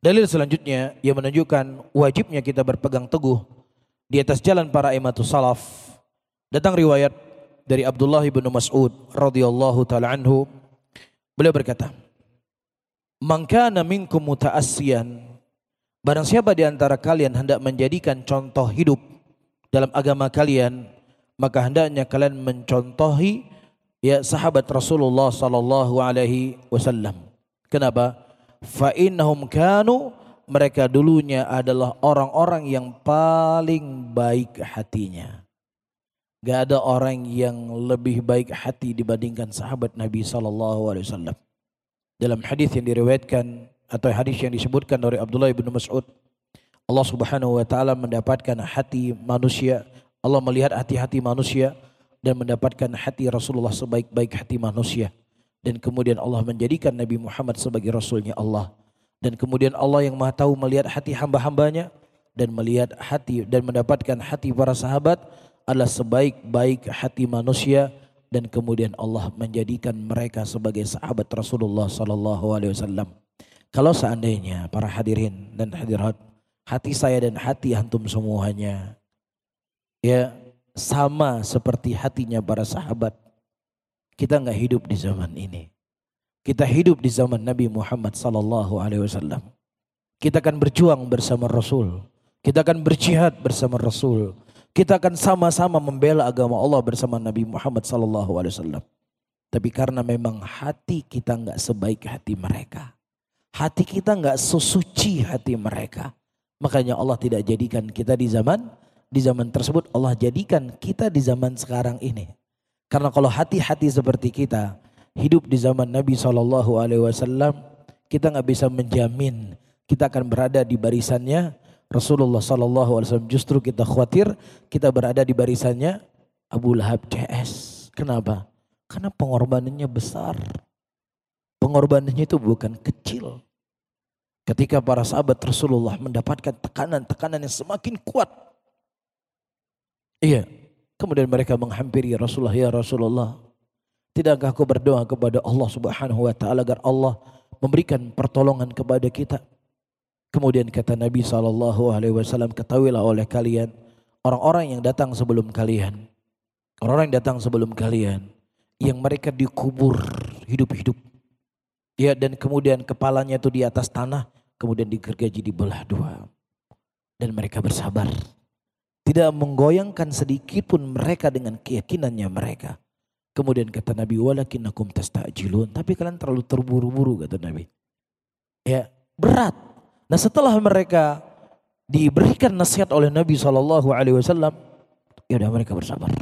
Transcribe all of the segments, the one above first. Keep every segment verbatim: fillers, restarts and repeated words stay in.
Dalil selanjutnya yang menunjukkan wajibnya kita berpegang teguh di atas jalan para imamatus salaf. Datang riwayat dari Abdullah bin Mas'ud radhiyallahu taala anhu. Beliau berkata, "Man kana minkum muta'assiyan." Barang siapa di antara kalian hendak menjadikan contoh hidup dalam agama kalian, maka hendaknya kalian mencontohi ya sahabat Rasulullah sallallahu alaihi wasallam. Kenapa? Fa innahum kanu, mereka dulunya adalah orang-orang yang paling baik hatinya. Gak ada orang yang lebih baik hati dibandingkan sahabat Nabi sallallahu alaihi wasallam. Dalam hadis yang diriwayatkan atau hadis yang disebutkan dari Abdullah bin Mas'ud, Allah Subhanahu wa taala mendapatkan hati manusia, Allah melihat hati-hati manusia dan mendapatkan hati Rasulullah sebaik-baik hati manusia. Dan kemudian Allah menjadikan Nabi Muhammad sebagai Rasulnya Allah. Dan kemudian Allah yang Maha Tahu melihat hati hamba-hambanya dan melihat hati dan mendapatkan hati para sahabat adalah sebaik-baik hati manusia. Dan kemudian Allah menjadikan mereka sebagai sahabat Rasulullah sallallahu alaihi wasallam. Kalau seandainya para hadirin dan hadirat, hati saya dan hati antum semuanya ya sama seperti hatinya para sahabat, kita enggak hidup di zaman ini. Kita hidup di zaman Nabi Muhammad sallallahu alaihi wasallam. Kita akan berjuang bersama Rasul. Kita akan berjihad bersama Rasul. Kita akan sama-sama membela agama Allah bersama Nabi Muhammad sallallahu alaihi wasallam. Tapi karena memang hati kita enggak sebaik hati mereka. Hati kita enggak sesuci hati mereka. Makanya Allah tidak jadikan kita di zaman di zaman tersebut, Allah jadikan kita di zaman sekarang ini. Karena kalau hati-hati seperti kita hidup di zaman Nabi shallallahu alaihi wasallam, kita nggak bisa menjamin kita akan berada di barisannya Rasulullah shallallahu alaihi wasallam. Justru kita khawatir kita berada di barisannya Abu Lahab C S. Kenapa? Karena pengorbanannya besar. Pengorbanannya itu bukan kecil. Ketika para sahabat Rasulullah mendapatkan tekanan-tekanan yang semakin kuat. Iya. Kemudian mereka menghampiri Rasulullah, ya Rasulullah, tidakkah kau berdoa kepada Allah Subhanahu wa taala agar Allah memberikan pertolongan kepada kita? Kemudian kata Nabi sallallahu alaihi wasallam, ketahuilah oleh kalian orang-orang yang datang sebelum kalian, orang-orang yang datang sebelum kalian yang mereka dikubur hidup-hidup. Ya, dan kemudian kepalanya itu di atas tanah, kemudian digergaji dibelah dua. Dan mereka bersabar. Tidak menggoyangkan sedikit pun mereka dengan keyakinannya mereka. Kemudian kata Nabi, walakinnakum tastajilun, tapi kalian terlalu terburu-buru, kata Nabi. Ya, berat. Nah, setelah mereka diberikan nasihat oleh Nabi shallallahu alaihi wasallam, ya udah mereka bersabar.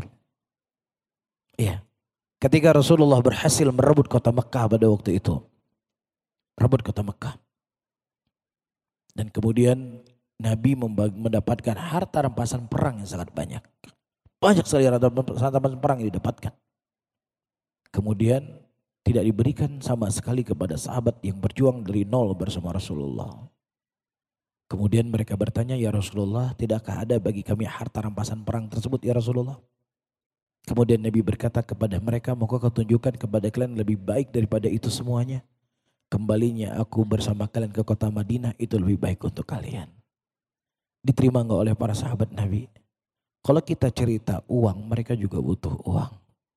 Ya. Ketika Rasulullah berhasil merebut kota Mekah pada waktu itu. Merebut kota Mekah. Dan kemudian Nabi mendapatkan harta rampasan perang yang sangat banyak. Banyak sekali harta rampasan perang yang didapatkan. Kemudian tidak diberikan sama sekali kepada sahabat yang berjuang dari nol bersama Rasulullah. Kemudian mereka bertanya, ya Rasulullah, tidakkah ada bagi kami harta rampasan perang tersebut ya Rasulullah? Kemudian Nabi berkata kepada mereka, maka kau tunjukkan kepada kalian lebih baik daripada itu semuanya. Kembalinya aku bersama kalian ke kota Madinah, itu lebih baik untuk kalian. Diterima enggak oleh para sahabat Nabi? Kalau kita cerita uang, mereka juga butuh uang.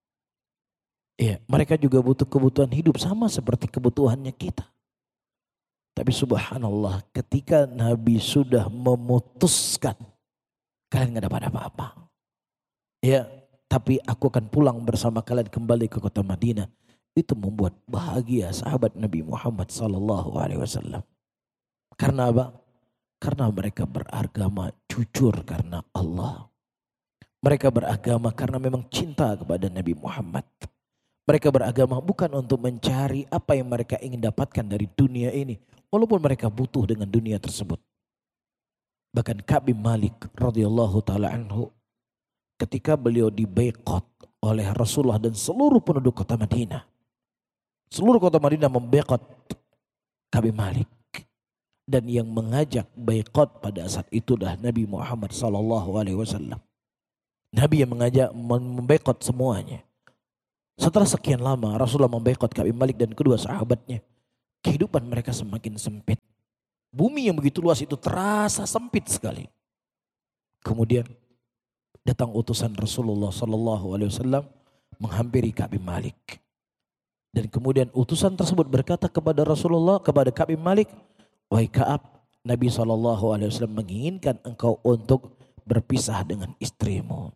Iya, mereka juga butuh kebutuhan hidup sama seperti kebutuhannya kita. Tapi subhanallah, ketika Nabi sudah memutuskan, kalian enggak dapat apa-apa. Ya, tapi aku akan pulang bersama kalian kembali ke kota Madinah. Itu membuat bahagia sahabat Nabi Muhammad sallallahu alaihi wasallam. Karena apa? Karena mereka beragama jujur karena Allah. Mereka beragama karena memang cinta kepada Nabi Muhammad. Mereka beragama bukan untuk mencari apa yang mereka ingin dapatkan dari dunia ini. Walaupun mereka butuh dengan dunia tersebut. Bahkan Ka'b bin Malik radhiyallahu ta'ala anhu, ketika beliau diboikot oleh Rasulullah dan seluruh penduduk kota Madinah. Seluruh kota Madinah memboikot Ka'b bin Malik. Dan yang mengajak boikot pada saat itu adalah Nabi Muhammad sallallahu alaihi wasallam. Nabi yang mengajak memboikot semuanya. Setelah sekian lama Rasulullah memboikot Ka'b bin Malik dan kedua sahabatnya. Kehidupan mereka semakin sempit. Bumi yang begitu luas itu terasa sempit sekali. Kemudian datang utusan Rasulullah Sallallahu Alaihi Wasallam menghampiri Ka'b bin Malik. Dan kemudian utusan tersebut berkata kepada Rasulullah, kepada Ka'b bin Malik, wahai Ka'ab, Nabi Sallallahu Alaihi Wasallam menginginkan engkau untuk berpisah dengan istrimu.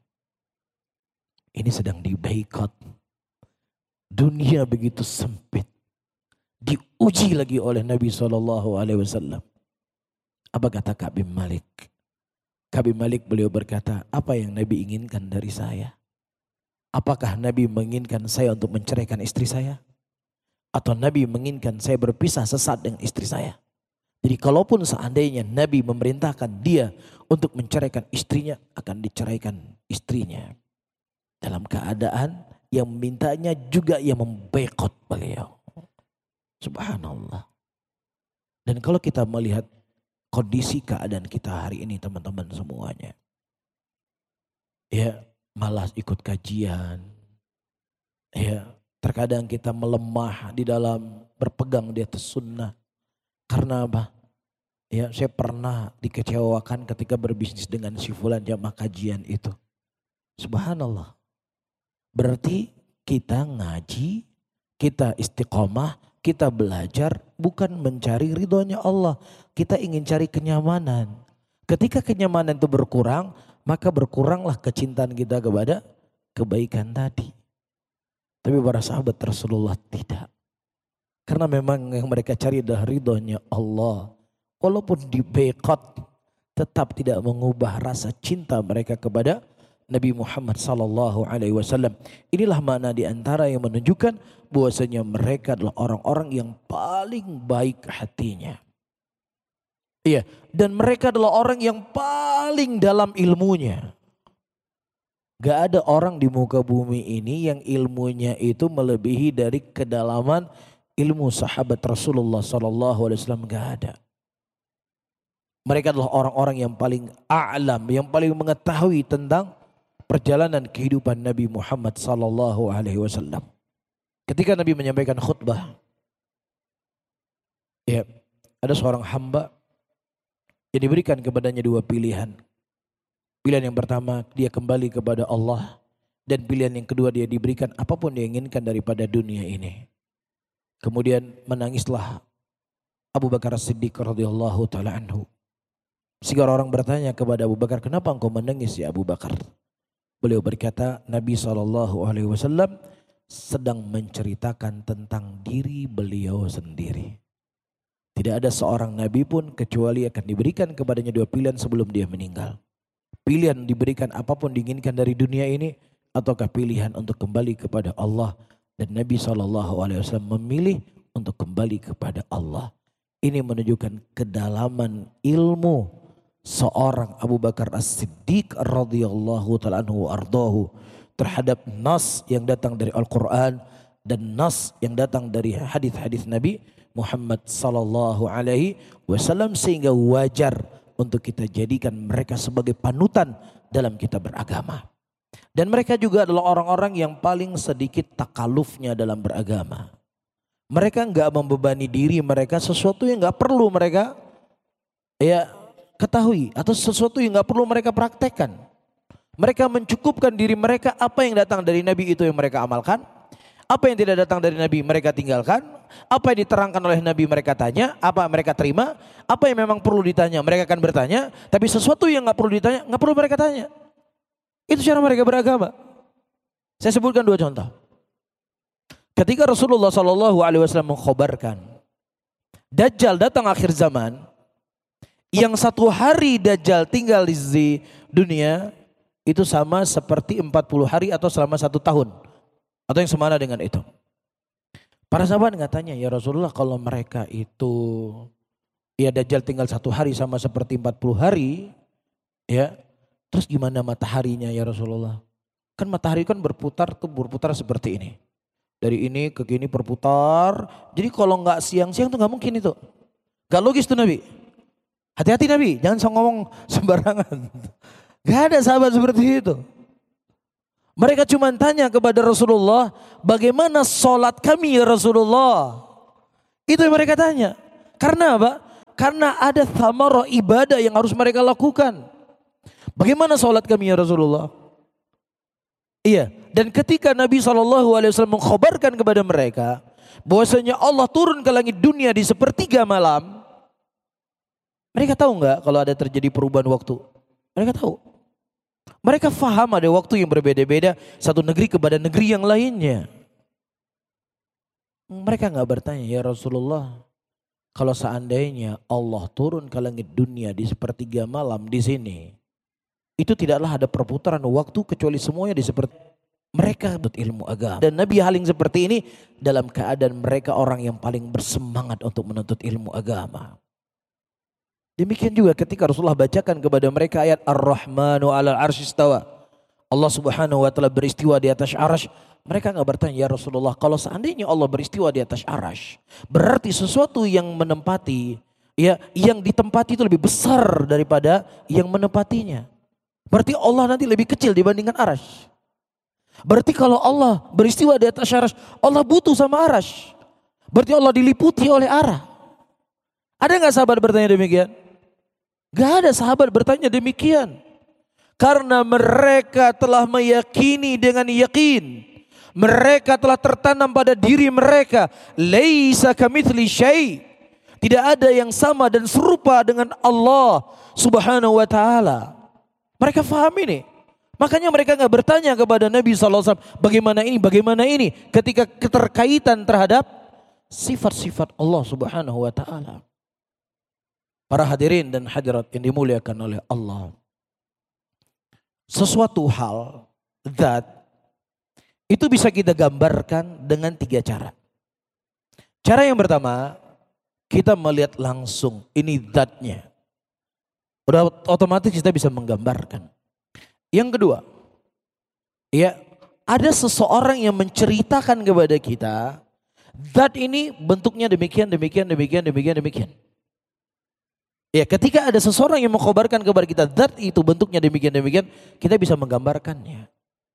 Ini sedang diboikot. Dunia begitu sempit. Diuji lagi oleh Nabi Sallallahu Alaihi Wasallam. Apa kata Ka'b bin Malik? Ka'b bin Malik beliau berkata, apa yang Nabi inginkan dari saya? Apakah Nabi menginginkan saya untuk menceraikan istri saya? Atau Nabi menginginkan saya berpisah sesat dengan istri saya? Jadi kalaupun seandainya Nabi memerintahkan dia untuk menceraikan istrinya, akan diceraikan istrinya. Dalam keadaan yang memintanya juga yang memboikot beliau. Subhanallah. Dan kalau kita melihat kondisi keadaan kita hari ini teman-teman semuanya. Ya, malas ikut kajian. Ya, terkadang kita melemah di dalam berpegang di atas sunnah. Karena apa? Ya, saya pernah dikecewakan ketika berbisnis dengan si fulan jamaah kajian itu. Subhanallah. Berarti kita ngaji, kita istiqomah, kita belajar bukan mencari ridhonya Allah. Kita ingin cari kenyamanan. Ketika kenyamanan itu berkurang, maka berkuranglah kecintaan kita kepada kebaikan tadi. Tapi para sahabat Rasulullah tidak. Karena memang yang mereka cari adalah ridhonya Allah. Walaupun diboikot, tetap tidak mengubah rasa cinta mereka kepada Nabi Muhammad sallallahu alaihi wasallam. Inilah makna di antara yang menunjukkan bahwasanya mereka adalah orang-orang yang paling baik hatinya. Iya, dan mereka adalah orang yang paling dalam ilmunya. Gak ada orang di muka bumi ini yang ilmunya itu melebihi dari kedalaman ilmu sahabat Rasulullah sallallahu alaihi wasallam, gak ada. Mereka adalah orang-orang yang paling a'lam, yang paling mengetahui tentang perjalanan kehidupan Nabi Muhammad sallallahu alaihi wasallam. Ketika Nabi menyampaikan khutbah, ya, ada seorang hamba yang diberikan kepadanya dua pilihan. Pilihan yang pertama, dia kembali kepada Allah, dan pilihan yang kedua, dia diberikan apapun dia inginkan daripada dunia ini. Kemudian menangislah Abu Bakar As-Siddiq radhiyallahu taala anhu. Sehingga orang bertanya kepada Abu Bakar, kenapa engkau menangis ya Abu Bakar? Beliau berkata, Nabi shallallahu alaihi wasallam sedang menceritakan tentang diri beliau sendiri. Tidak ada seorang Nabi pun kecuali akan diberikan kepadanya dua pilihan sebelum dia meninggal. Pilihan diberikan apapun diinginkan dari dunia ini, ataukah pilihan untuk kembali kepada Allah. Dan Nabi shallallahu alaihi wasallam memilih untuk kembali kepada Allah. Ini menunjukkan kedalaman ilmu seorang Abu Bakar As-Siddiq radhiyallahu ta'ala anhu ardahu terhadap nas yang datang dari Al-Quran dan nas yang datang dari hadis-hadis Nabi Muhammad sallallahu alaihi wasallam, sehingga wajar untuk kita jadikan mereka sebagai panutan dalam kita beragama. Dan mereka juga adalah orang-orang yang paling sedikit takalufnya dalam beragama. Mereka enggak membebani diri mereka sesuatu yang enggak perlu mereka ya ketahui, atau sesuatu yang enggak perlu mereka praktekkan. Mereka mencukupkan diri mereka, apa yang datang dari Nabi itu yang mereka amalkan. Apa yang tidak datang dari Nabi mereka tinggalkan. Apa yang diterangkan oleh Nabi mereka tanya, apa mereka terima. Apa yang memang perlu ditanya mereka akan bertanya. Tapi sesuatu yang enggak perlu ditanya, enggak perlu mereka tanya. Itu cara mereka beragama. Saya sebutkan dua contoh. Ketika Rasulullah shallallahu alaihi wasallam mengkhabarkan Dajjal datang akhir zaman, yang satu hari Dajjal tinggal di dunia itu sama seperti empat puluh hari atau selama satu tahun, atau yang semana dengan itu. Para sahabat nggak tanya, ya Rasulullah, kalau mereka itu ya Dajjal tinggal satu hari sama seperti empat puluh hari, ya terus gimana mataharinya ya Rasulullah? Kan matahari kan berputar tuh berputar seperti ini. Dari ini ke kini berputar. Jadi kalau nggak siang-siang tuh nggak mungkin itu. Gak logis tuh Nabi. Hati-hati Nabi, jangan so ngomong sembarangan. Gak ada sahabat seperti itu. Mereka cuma tanya kepada Rasulullah, bagaimana sholat kami ya Rasulullah? Itu yang mereka tanya. Karena apa? Karena ada thamarah ibadah yang harus mereka lakukan. Bagaimana sholat kami ya Rasulullah? Iya, dan ketika Nabi shallallahu alaihi wasallam mengkhabarkan kepada mereka bahwasanya Allah turun ke langit dunia di sepertiga malam, mereka tahu nggak kalau ada terjadi perubahan waktu? Mereka tahu. Mereka faham ada waktu yang berbeda-beda satu negeri kepada negeri yang lainnya. Mereka nggak bertanya, ya Rasulullah, kalau seandainya Allah turun ke langit dunia di sepertiga malam di sini, itu tidaklah ada perputaran waktu kecuali semuanya di seperti mereka ilmu agama. Dan Nabi Haling seperti ini dalam keadaan mereka orang yang paling bersemangat untuk menuntut ilmu agama. Demikian juga ketika Rasulullah bacakan kepada mereka ayat Ar-Rahmanu 'alal 'arsy istawa. Allah Subhanahu wa taala beristiwa di atas arsy. Mereka enggak bertanya, ya Rasulullah, kalau seandainya Allah beristiwa di atas arsy, berarti sesuatu yang menempati, ya, yang ditempati itu lebih besar daripada yang menempatinya. Berarti Allah nanti lebih kecil dibandingkan arsy. Berarti kalau Allah beristiwa di atas arsy, Allah butuh sama arsy. Berarti Allah diliputi oleh arah. Ada enggak sahabat bertanya demikian? Gak ada sahabat bertanya demikian. Karena mereka telah meyakini dengan yakin. Mereka telah tertanam pada diri mereka. Laisa kamitsli syai'. Tidak ada yang sama dan serupa dengan Allah Subhanahu wa taala. Mereka faham ini. Makanya mereka enggak bertanya kepada Nabi sallallahu alaihi wasallam bagaimana ini, bagaimana ini ketika keterkaitan terhadap sifat-sifat Allah Subhanahu wa taala. Para hadirin dan hadirat yang dimuliakan oleh Allah. Sesuatu hal, zat, itu bisa kita gambarkan dengan tiga cara. Cara yang pertama, kita melihat langsung ini zatnya. Udah otomatis kita bisa menggambarkan. Yang kedua, ya, ada seseorang yang menceritakan kepada kita, zat ini bentuknya demikian, demikian, demikian, demikian, demikian. Ya, ketika ada seseorang yang mengkhabarkan kepada kita zat itu bentuknya demikian, demikian, kita bisa menggambarkannya.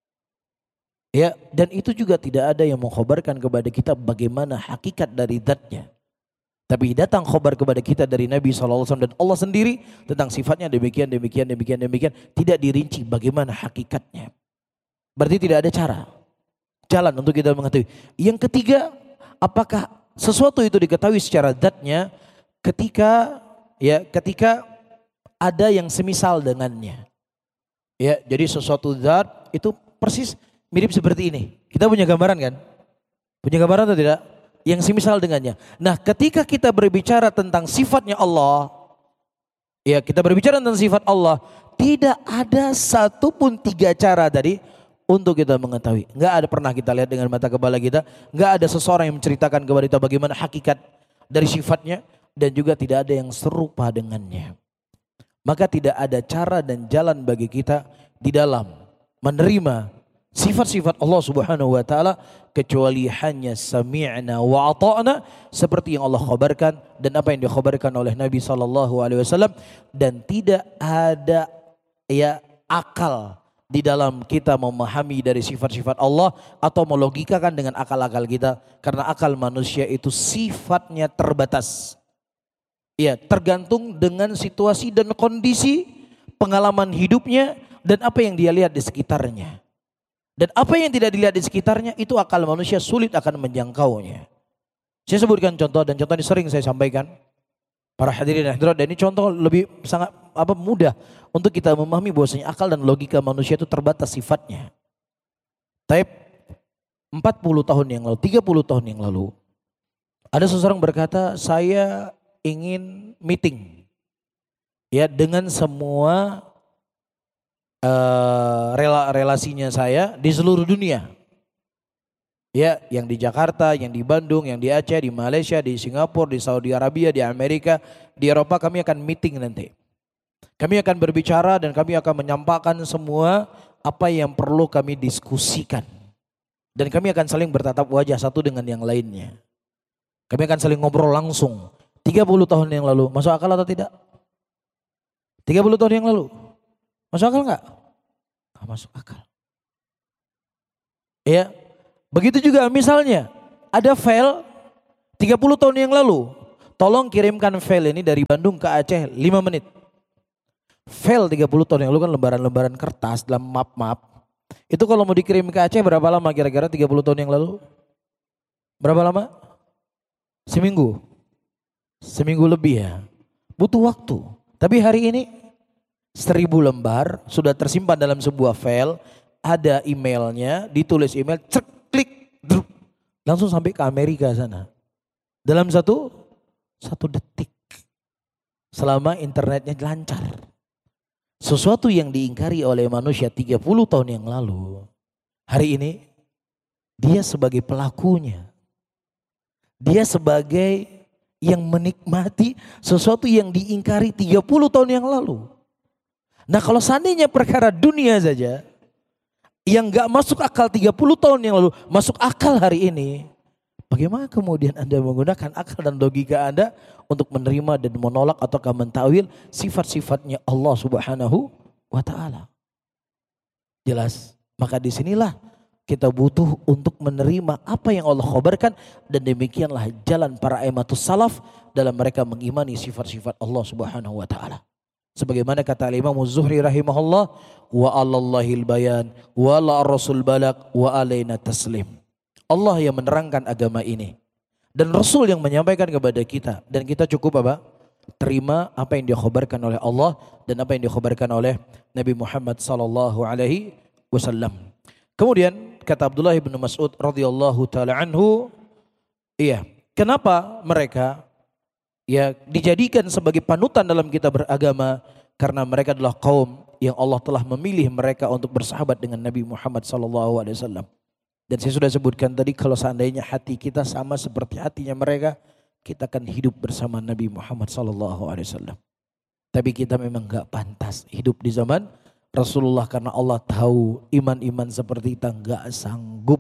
Ya, dan itu juga tidak ada yang mengkhabarkan kepada kita bagaimana hakikat dari zatnya. Tapi datang khabar kepada kita dari Nabi shallallahu alaihi wasallam dan Allah sendiri tentang sifatnya demikian, demikian, demikian, demikian. Tidak dirinci bagaimana hakikatnya. Berarti tidak ada cara, jalan untuk kita mengetahui. Yang ketiga, apakah sesuatu itu diketahui secara zatnya ketika ya ketika ada yang semisal dengannya. Ya, jadi sesuatu zat itu persis mirip seperti ini. Kita punya gambaran kan? Punya gambaran atau tidak? Yang semisal dengannya. Nah, ketika kita berbicara tentang sifatnya Allah, ya kita berbicara tentang sifat Allah, tidak ada satupun tiga cara tadi untuk kita mengetahui. Enggak ada pernah kita lihat dengan mata kepala kita, enggak ada seseorang yang menceritakan kepada kita bagaimana hakikat dari sifatnya, dan juga tidak ada yang serupa dengannya. Maka tidak ada cara dan jalan bagi kita di dalam menerima sifat-sifat Allah Subhanahu wa taala kecuali hanya sami'na wa ata'na seperti yang Allah khabarkan dan apa yang dikhabarkan oleh Nabi sallallahu alaihi wasallam, dan tidak ada ya akal di dalam kita memahami dari sifat-sifat Allah atau melogikakan dengan akal-akal kita, karena akal manusia itu sifatnya terbatas. Ya, tergantung dengan situasi dan kondisi pengalaman hidupnya dan apa yang dia lihat di sekitarnya. Dan apa yang tidak dilihat di sekitarnya itu akal manusia sulit akan menjangkaunya. Saya sebutkan contoh, dan contoh ini sering saya sampaikan para hadirin dan hadirat, dan ini contoh lebih sangat apa mudah untuk kita memahami bahwasanya akal dan logika manusia itu terbatas sifatnya. Tapi empat puluh tahun yang lalu, tiga puluh tahun yang lalu, ada seseorang berkata, saya ingin meeting ya dengan semua Uh, rela, relasinya saya di seluruh dunia. Ya, yang di Jakarta, yang di Bandung, yang di Aceh, di Malaysia, di Singapura, di Saudi Arabia, di Amerika, di Eropa, kami akan meeting nanti. Kami akan berbicara dan kami akan menyampaikan semua apa yang perlu kami diskusikan. Dan kami akan saling bertatap wajah satu dengan yang lainnya. Kami akan saling ngobrol langsung. tiga puluh tahun yang lalu, masuk akal atau tidak? tiga puluh tahun yang lalu. Masuk akal enggak? Enggak masuk akal. Ya, begitu juga misalnya ada file tiga puluh tahun yang lalu tolong kirimkan file ini dari Bandung ke Aceh lima menit. File tiga puluh tahun yang lalu kan lembaran-lembaran kertas dalam map-map. Itu kalau mau dikirim ke Aceh berapa lama kira-kira tiga puluh tahun yang lalu? Berapa lama? Seminggu. Seminggu lebih ya. Butuh waktu. Tapi hari ini seribu lembar sudah tersimpan dalam sebuah file. Ada emailnya, ditulis email, cek, klik, drup, langsung sampai ke Amerika sana. Dalam satu, satu detik. Selama internetnya lancar. Sesuatu yang diingkari oleh manusia tiga puluh tahun yang lalu. Hari ini dia sebagai pelakunya. Dia sebagai yang menikmati sesuatu yang diingkari tiga puluh tahun yang lalu. Nah kalau seandainya perkara dunia saja yang gak masuk akal tiga puluh tahun yang lalu masuk akal hari ini. Bagaimana kemudian Anda menggunakan akal dan logika Anda untuk menerima dan menolak ataukah mentawil sifat-sifatnya Allah Subhanahu wa taala? Jelas. Maka disinilah kita butuh untuk menerima apa yang Allah khabarkan dan demikianlah jalan para aimatus salaf dalam mereka mengimani sifat-sifat Allah Subhanahu wa taala. Sebagaimana kata Imam Az-Zuhri rahimahullah, wa 'alallahil bayan wa la rasul balak wa alaina taslim. Allah yang menerangkan agama ini dan Rasul yang menyampaikan kepada kita, dan kita cukup apa? Terima apa yang dikhabarkan oleh Allah dan apa yang dikhabarkan oleh Nabi Muhammad sallallahu alaihi wasallam. Kemudian kata Abdullah bin Mas'ud radhiyallahu taala anhu, iya, kenapa mereka ya dijadikan sebagai panutan dalam kita beragama? Karena mereka adalah kaum yang Allah telah memilih mereka untuk bersahabat dengan Nabi Muhammad sallallahu alaihi wasallam. Dan saya sudah sebutkan tadi, kalau seandainya hati kita sama seperti hatinya mereka, kita akan hidup bersama Nabi Muhammad sallallahu alaihi wasallam. Tapi kita memang gak pantas hidup di zaman Rasulullah, karena Allah tahu iman-iman seperti kita gak sanggup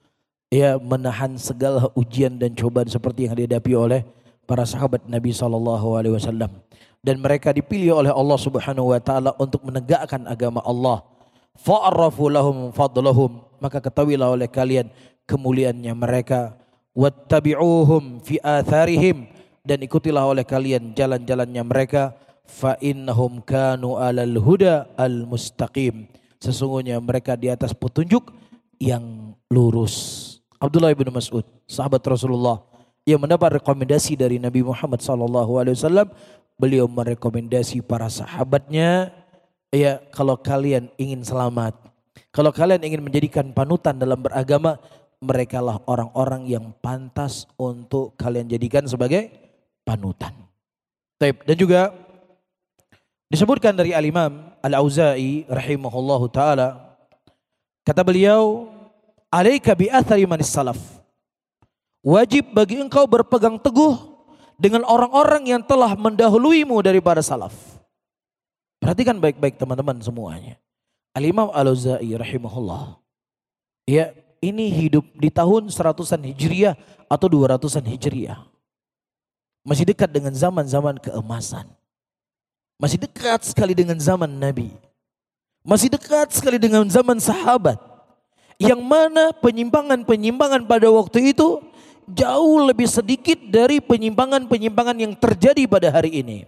ya menahan segala ujian dan cobaan seperti yang dihadapi oleh para sahabat Nabi sallallahu alaihi wasallam. Dan mereka dipilih oleh Allah Subhanahu wa taala untuk menegakkan agama Allah. Fa'arrafu lahum fadlahum, maka ketahuilah oleh kalian kemuliaannya mereka. Wattabi'uhum fi atharihim, dan ikutilah oleh kalian jalan-jalannya mereka. Fa innahum kanu alal huda al mustaqim, sesungguhnya mereka di atas petunjuk yang lurus. Abdullah bin Mas'ud, sahabat Rasulullah yang mendapat rekomendasi dari Nabi Muhammad sallallahu alaihi wasallam, beliau merekomendasi para sahabatnya, ya, kalau kalian ingin selamat, kalau kalian ingin menjadikan panutan dalam beragama, merekalah orang-orang yang pantas untuk kalian jadikan sebagai panutan. Taib. Dan juga disebutkan dari Al-Imam Al-Auza'i rahimahullahu ta'ala, kata beliau, alaika bi athari manis salaf, wajib bagi engkau berpegang teguh dengan orang-orang yang telah mendahuluimu daripada salaf. Perhatikan baik-baik teman-teman semuanya. Al-Imam Al-Auza'i rahimahullah, ya, ini hidup di tahun seratusan Hijriah atau dua ratusan Hijriah. Masih dekat dengan zaman-zaman keemasan. Masih dekat sekali dengan zaman Nabi. Masih dekat sekali dengan zaman sahabat. Yang mana penyimpangan-penyimpangan pada waktu itu jauh lebih sedikit dari penyimpangan-penyimpangan yang terjadi pada hari ini.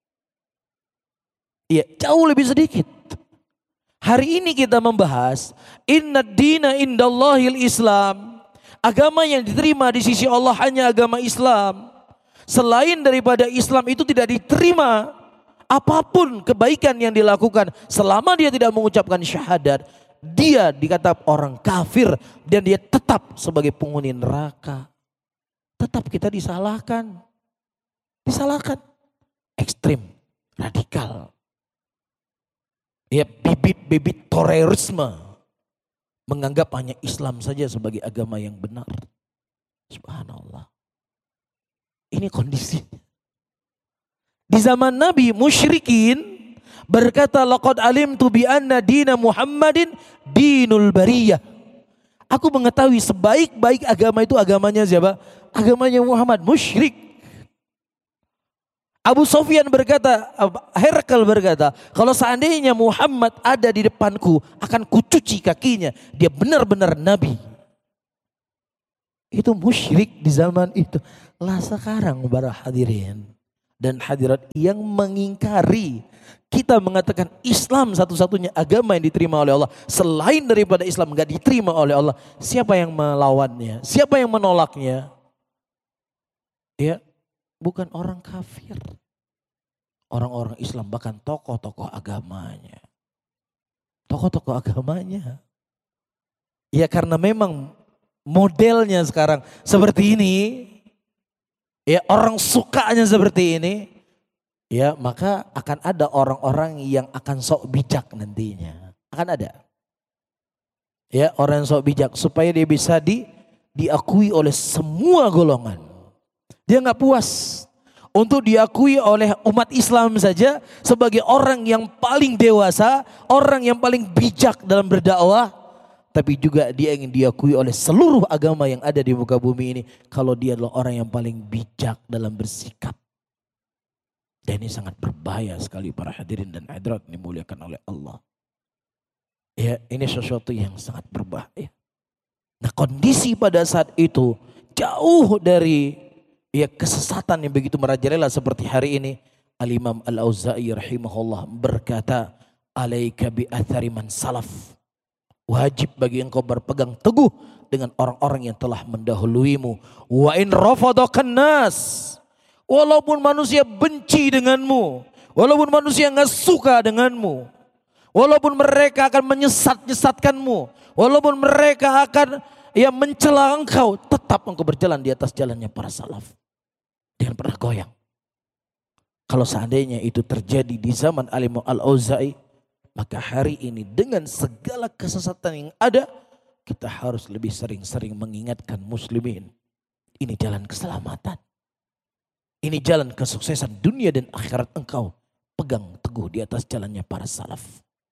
Iya, jauh lebih sedikit. Hari ini kita membahas inna dina indallahil Islam. Agama yang diterima di sisi Allah hanya agama Islam. Selain daripada Islam itu tidak diterima apapun kebaikan yang dilakukan selama dia tidak mengucapkan syahadat. Dia dikatakan orang kafir dan dia tetap sebagai penghuni neraka. Tetap kita disalahkan. Disalahkan. Ekstrim, radikal. Ya, bibit-bibit terorisme menganggap hanya Islam saja sebagai agama yang benar. Subhanallah. Ini kondisinya. Di zaman Nabi, musyrikin berkata, laqad alimtu bi anna dina Muhammadin dinul bariyah. Aku mengetahui sebaik-baik agama itu agamanya siapa? Agamanya Muhammad. Musyrik. Abu Sufyan berkata, Herkel berkata, kalau seandainya Muhammad ada di depanku, akan kucuci kakinya. Dia benar-benar Nabi. Itu musyrik di zaman itu. Lah sekarang para hadirin dan hadirat yang mengingkari, kita mengatakan Islam satu-satunya agama yang diterima oleh Allah. Selain daripada Islam enggak diterima oleh Allah. Siapa yang melawannya? Siapa yang menolaknya? Ya, bukan orang kafir. Orang-orang Islam, bahkan tokoh-tokoh agamanya. Tokoh-tokoh agamanya. Ya karena memang modelnya sekarang seperti ini. Ya orang sukanya seperti ini. Ya maka akan ada orang-orang yang akan sok bijak nantinya. Akan ada. Ya orang yang sok bijak supaya dia bisa di, diakui oleh semua golongan. Dia nggak puas untuk diakui oleh umat Islam saja sebagai orang yang paling dewasa, orang yang paling bijak dalam berdakwah, tapi juga dia ingin diakui oleh seluruh agama yang ada di muka bumi ini kalau dia adalah orang yang paling bijak dalam bersikap. Dan ini sangat berbahaya sekali para hadirin dan hadirat dimuliakan oleh Allah. Ya, ini sesuatu yang sangat berbahaya. Nah, kondisi pada saat itu jauh dari ya kesesatan yang begitu merajalela seperti hari ini. Al-Imam Al-Auza'i rahimahullah berkata, "Alaika bi athari man salaf." Wajib bagi engkau berpegang teguh dengan orang-orang yang telah mendahuluimu. Wa in rafadakan nas. Walaupun manusia benci denganmu, walaupun manusia enggak suka denganmu, walaupun mereka akan menyesat-nyesatkanmu, walaupun mereka akan ya mencela engkau, tetap engkau berjalan di atas jalannya para salaf. Jangan pernah goyang. Kalau seandainya itu terjadi di zaman Al-Imam Al-Auza'i, maka hari ini dengan segala kesesatan yang ada, kita harus lebih sering-sering mengingatkan muslimin. Ini jalan keselamatan. Ini jalan kesuksesan dunia dan akhirat engkau. Pegang teguh di atas jalannya para salaf.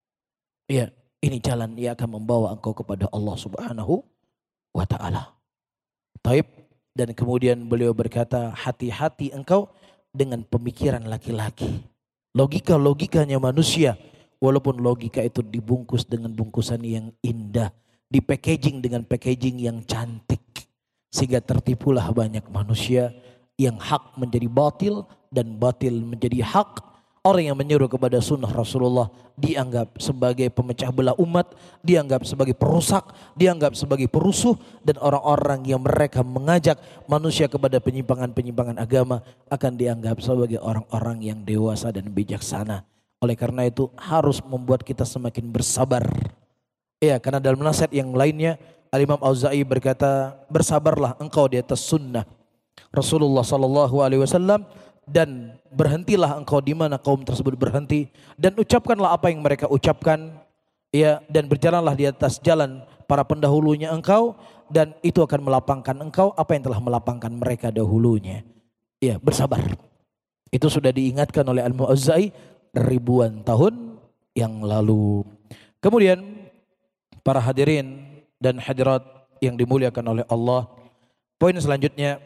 Ya, ini jalan yang akan membawa engkau kepada Allah Subhanahu wa ta'ala. Taib. Dan kemudian beliau berkata, hati-hati engkau dengan pemikiran laki-laki. Logika-logikanya manusia. Walaupun logika itu dibungkus dengan bungkusan yang indah. Di packaging dengan packaging yang cantik. Sehingga tertipulah banyak manusia yang hak menjadi batil dan batil menjadi hak. Orang yang menyeru kepada sunnah Rasulullah dianggap sebagai pemecah belah umat, dianggap sebagai perusak, dianggap sebagai perusuh, dan orang-orang yang mereka mengajak manusia kepada penyimpangan-penyimpangan agama akan dianggap sebagai orang-orang yang dewasa dan bijaksana. Oleh karena itu harus membuat kita semakin bersabar. Ya, karena dalam nasihat yang lainnya Al-Imam Auza'i berkata, bersabarlah engkau di atas sunnah Rasulullah sallallahu alaihi wasallam dan berhentilah engkau di mana kaum tersebut berhenti dan ucapkanlah apa yang mereka ucapkan, ya, dan berjalanlah di atas jalan para pendahulunya engkau dan itu akan melapangkan engkau apa yang telah melapangkan mereka dahulunya. Ya, bersabar. Itu sudah diingatkan oleh Al-Auza'i ribuan tahun yang lalu. Kemudian para hadirin dan hadirat yang dimuliakan oleh Allah, poin selanjutnya,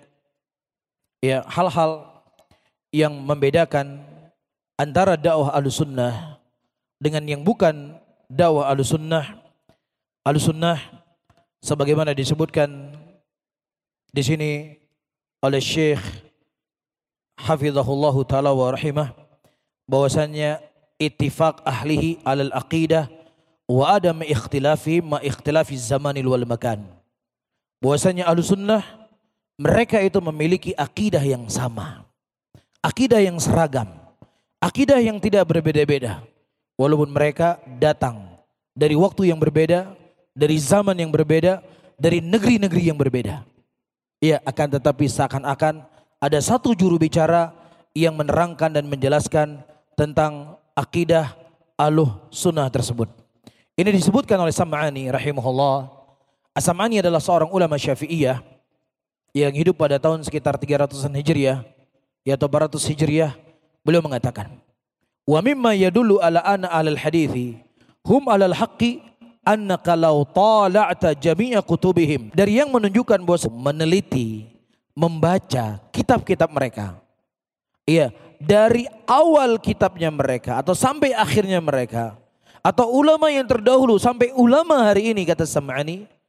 ya, hal-hal yang membedakan antara dakwah Ahlussunnah dengan yang bukan dakwah Ahlussunnah. Ahlussunnah sebagaimana disebutkan di sini oleh Syekh Hafizahullah taala wa rahimah, bahwasannya ittifaq ahlihi alal aqidah wa adam ikhtilafi ma ikhtilafi zamanil wal makan. Bahwasanya Ahlussunnah mereka itu memiliki akidah yang sama, akidah yang seragam, akidah yang tidak berbeda-beda. Walaupun mereka datang dari waktu yang berbeda, dari zaman yang berbeda, dari negeri-negeri yang berbeda. Ya, akan tetapi seakan-akan ada satu juru bicara yang menerangkan dan menjelaskan tentang akidah Ahlussunnah tersebut. Ini disebutkan oleh Sam'ani rahimahullah. As-Sam'ani adalah seorang ulama Syafi'iyah yang hidup pada tahun sekitar tiga ratusan Hijriah, ya, atau empat ratus Hijriah. Beliau mengatakan, wa mimma yadullu ala anna ahlal hadithi hum alal haqqi annaka law tala'ta jami'a kutubihim. Dari yang menunjukkan bahwa meneliti, membaca kitab-kitab mereka, iya, dari awal kitabnya mereka atau sampai akhirnya mereka, atau ulama yang terdahulu sampai ulama hari ini, kata Sam'ani,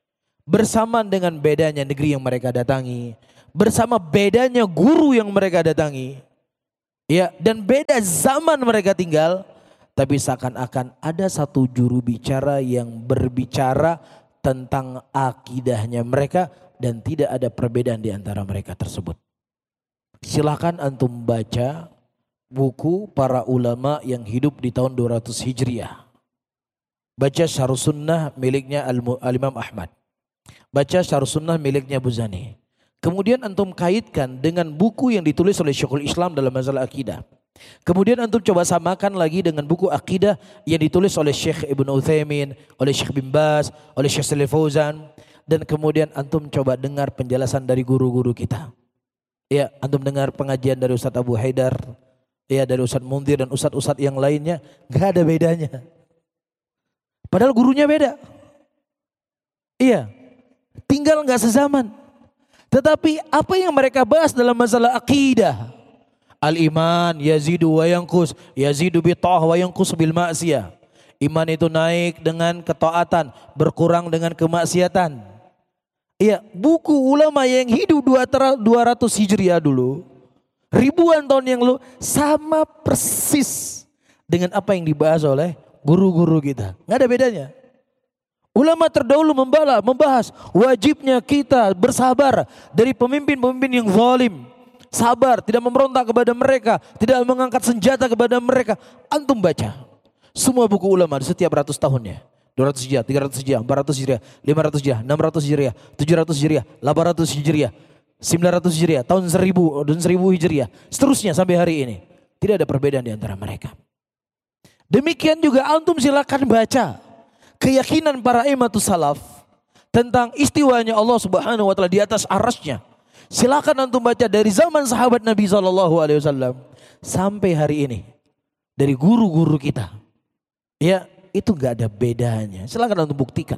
bersamaan dengan bedanya negeri yang mereka datangi, bersama bedanya guru yang mereka datangi, ya, dan beda zaman mereka tinggal, tapi seakan-akan ada satu juru bicara yang berbicara tentang akidahnya mereka dan tidak ada perbedaan di antara mereka tersebut. Silakan antum baca buku para ulama yang hidup di tahun dua ratus Hijriah. Baca Syarh Sunnah miliknya Al-Imam Ahmad. Baca Syarh Sunnah miliknya Buzani. Kemudian antum kaitkan dengan buku yang ditulis oleh Syekhul Islam dalam masalah akidah. Kemudian antum coba samakan lagi dengan buku akidah yang ditulis oleh Syekh Ibn Utsaimin, oleh Syekh bin Baz, oleh Syekh Shalih Fauzan. Dan kemudian antum coba dengar penjelasan dari guru-guru kita. Ya, antum dengar pengajian dari Ustadz Abu Haidar, ya, dari Ustadz Munzir dan Ustadz-Ustadz yang lainnya, gak ada bedanya. Padahal gurunya beda. Iya, tinggal gak sezaman. Tetapi apa yang mereka bahas dalam masalah akidah, al-iman yazidu wa yanqus, yazidu bi ta'ah wa yanqus bil ma'siyah. Iman itu naik dengan ketaatan, berkurang dengan kemaksiatan. Iya, buku ulama yang hidup dua ratus Hijriah dulu, ribuan tahun yang lalu, sama persis dengan apa yang dibahas oleh guru-guru kita. Nggak ada bedanya. Ulama terdahulu membala, membahas wajibnya kita bersabar dari pemimpin-pemimpin yang zalim. Sabar, tidak memberontak kepada mereka, tidak mengangkat senjata kepada mereka. Antum baca semua buku ulama di setiap ratus tahunnya. dua ratus Hijriah, tiga ratus Hijriah, empat ratus Hijriah, lima ratus Hijriah, enam ratus Hijriah, tujuh ratus Hijriah, delapan ratus Hijriah, sembilan ratus Hijriah, tahun seribu dan seribu Hijriah, seterusnya sampai hari ini. Tidak ada perbedaan di antara mereka. Demikian juga antum silakan baca keyakinan para imatus salaf tentang istiwanya Allah Subhanahu wa taala di atas arasnya. Silakan antum baca dari zaman sahabat Nabi sallallahu alaihi wasallam sampai hari ini. Dari guru-guru kita. Ya, itu gak ada bedanya. Silakan untuk buktikan.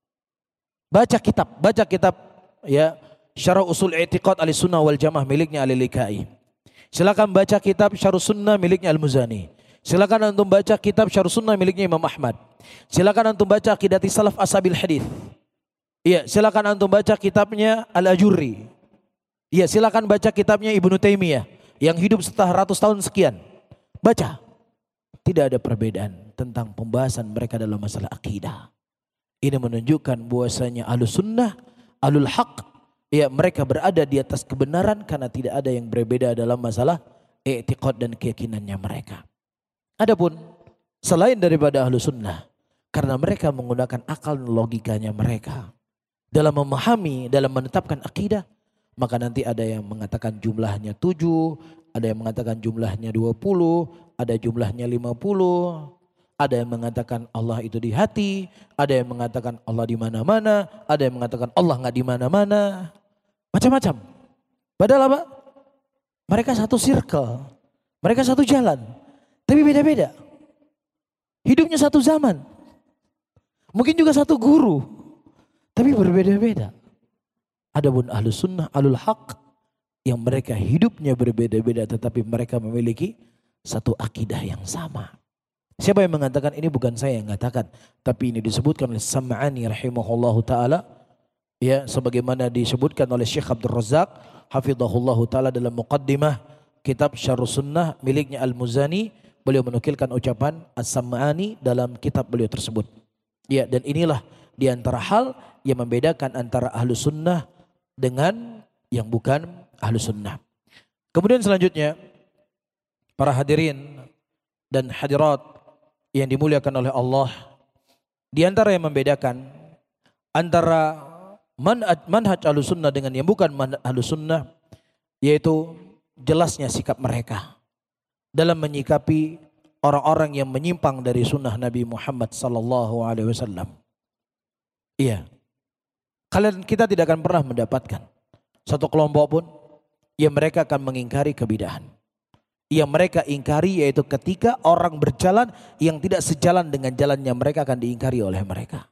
Baca kitab, baca kitab ya Syarah Usul I'tiqad Ahlussunnah wal Jamaah miliknya Al-Lalikai. Silakan baca kitab Syarh Sunnah miliknya Al-Muzani. Silakan antum baca kitab Syarh Sunnah miliknya Imam Ahmad. Silakan antum baca Aqidati Salaf Ashabil Hadis. Iya, silakan antum baca kitabnya Al-Ajurri. Iya, silakan baca kitabnya Ibnu Taimiyah yang hidup setelah ratus tahun sekian. Baca. Tidak ada perbedaan tentang pembahasan mereka dalam masalah akidah. Ini menunjukkan bahwasanya Ahlus Sunnah, Ahlul Haq, ya, mereka berada di atas kebenaran karena tidak ada yang berbeda dalam masalah i'tiqad dan keyakinannya mereka. Adapun selain daripada Ahlus Sunnah, karena mereka menggunakan akal dan logikanya mereka dalam memahami, dalam menetapkan akidah, maka nanti ada yang mengatakan jumlahnya tujuh, ada yang mengatakan jumlahnya dua puluh, ada jumlahnya lima puluh, ada yang mengatakan Allah itu di hati, ada yang mengatakan Allah di mana-mana, ada yang mengatakan Allah nggak di mana-mana, macam-macam. Padahal apa? Mereka satu circle, mereka satu jalan, tapi beda-beda. Hidupnya satu zaman, mungkin juga satu guru, tapi berbeda-beda. Adapun Ahlus Sunnah, Ahlul Haq, yang mereka hidupnya berbeda-beda tetapi mereka memiliki satu akidah yang sama. Siapa yang mengatakan ini? Bukan saya yang mengatakan, tapi ini disebutkan oleh Sam'ani rahimahullahu taala, ya, sebagaimana disebutkan oleh Syekh Abdul Razak hafizahullahu taala dalam muqaddimah kitab Syarh Sunnah miliknya Al-Muzani. Beliau menukilkan ucapan As-Sam'ani dalam kitab beliau tersebut. Ya, dan inilah di antara hal yang membedakan antara Ahlus Sunnah dengan yang bukan Ahlus Sunnah. Kemudian selanjutnya, para hadirin dan hadirat yang dimuliakan oleh Allah, di antara yang membedakan antara manhaj Ahlus Sunnah dengan yang bukan manhaj Ahlus Sunnah, yaitu jelasnya sikap mereka dalam menyikapi orang-orang yang menyimpang dari sunnah Nabi Muhammad sallallahu alaihi wasallam. Iya, kalian kita tidak akan pernah mendapatkan satu kelompok pun yang mereka akan mengingkari kebidahan. Yang mereka ingkari yaitu ketika orang berjalan yang tidak sejalan dengan jalannya mereka akan diingkari oleh mereka.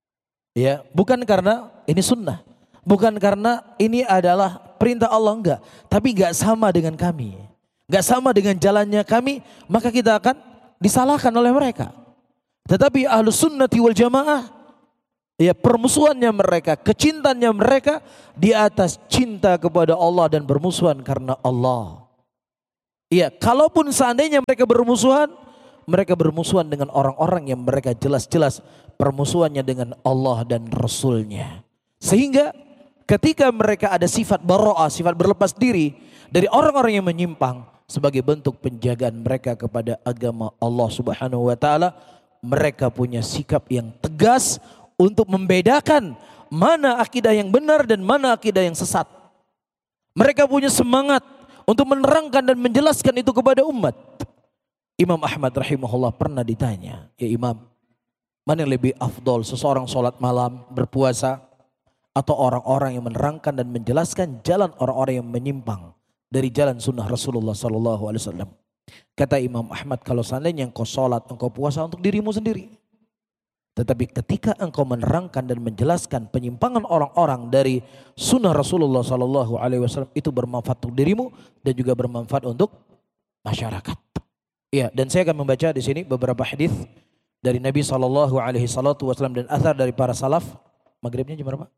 Ya, bukan karena ini sunnah, bukan karena ini adalah perintah Allah, enggak, tapi enggak sama dengan kami, enggak sama dengan jalannya kami, maka kita akan disalahkan oleh mereka. Tetapi Ahlus Sunnati wal Jamaah, Ya, permusuhannya mereka, kecintaannya mereka di atas cinta kepada Allah dan bermusuhan karena Allah. Iya, kalaupun seandainya mereka bermusuhan, mereka bermusuhan dengan orang-orang yang mereka jelas-jelas permusuhannya dengan Allah dan Rasulnya. Sehingga ketika mereka ada sifat bara'ah, sifat berlepas diri dari orang-orang yang menyimpang sebagai bentuk penjagaan mereka kepada agama Allah Subhanahu wa taala, mereka punya sikap yang tegas untuk membedakan mana akidah yang benar dan mana akidah yang sesat. Mereka punya semangat untuk menerangkan dan menjelaskan itu kepada umat. Imam Ahmad rahimahullah pernah ditanya, ya Imam, mana yang lebih afdol, seseorang sholat malam, berpuasa, atau orang-orang yang menerangkan dan menjelaskan jalan orang-orang yang menyimpang dari jalan sunnah Rasulullah sallallahu alaihi wasallam. Kata Imam Ahmad, kalau seandainya engkau sholat, engkau puasa untuk dirimu sendiri. Tetapi ketika engkau menerangkan dan menjelaskan penyimpangan orang-orang dari sunnah Rasulullah sallallahu alaihi wasallam, itu bermanfaat untuk dirimu dan juga bermanfaat untuk masyarakat. Ya, dan saya akan membaca di sini beberapa hadis dari Nabi sallallahu alaihi wasallam dan athar dari para salaf. Maghribnya jam berapa?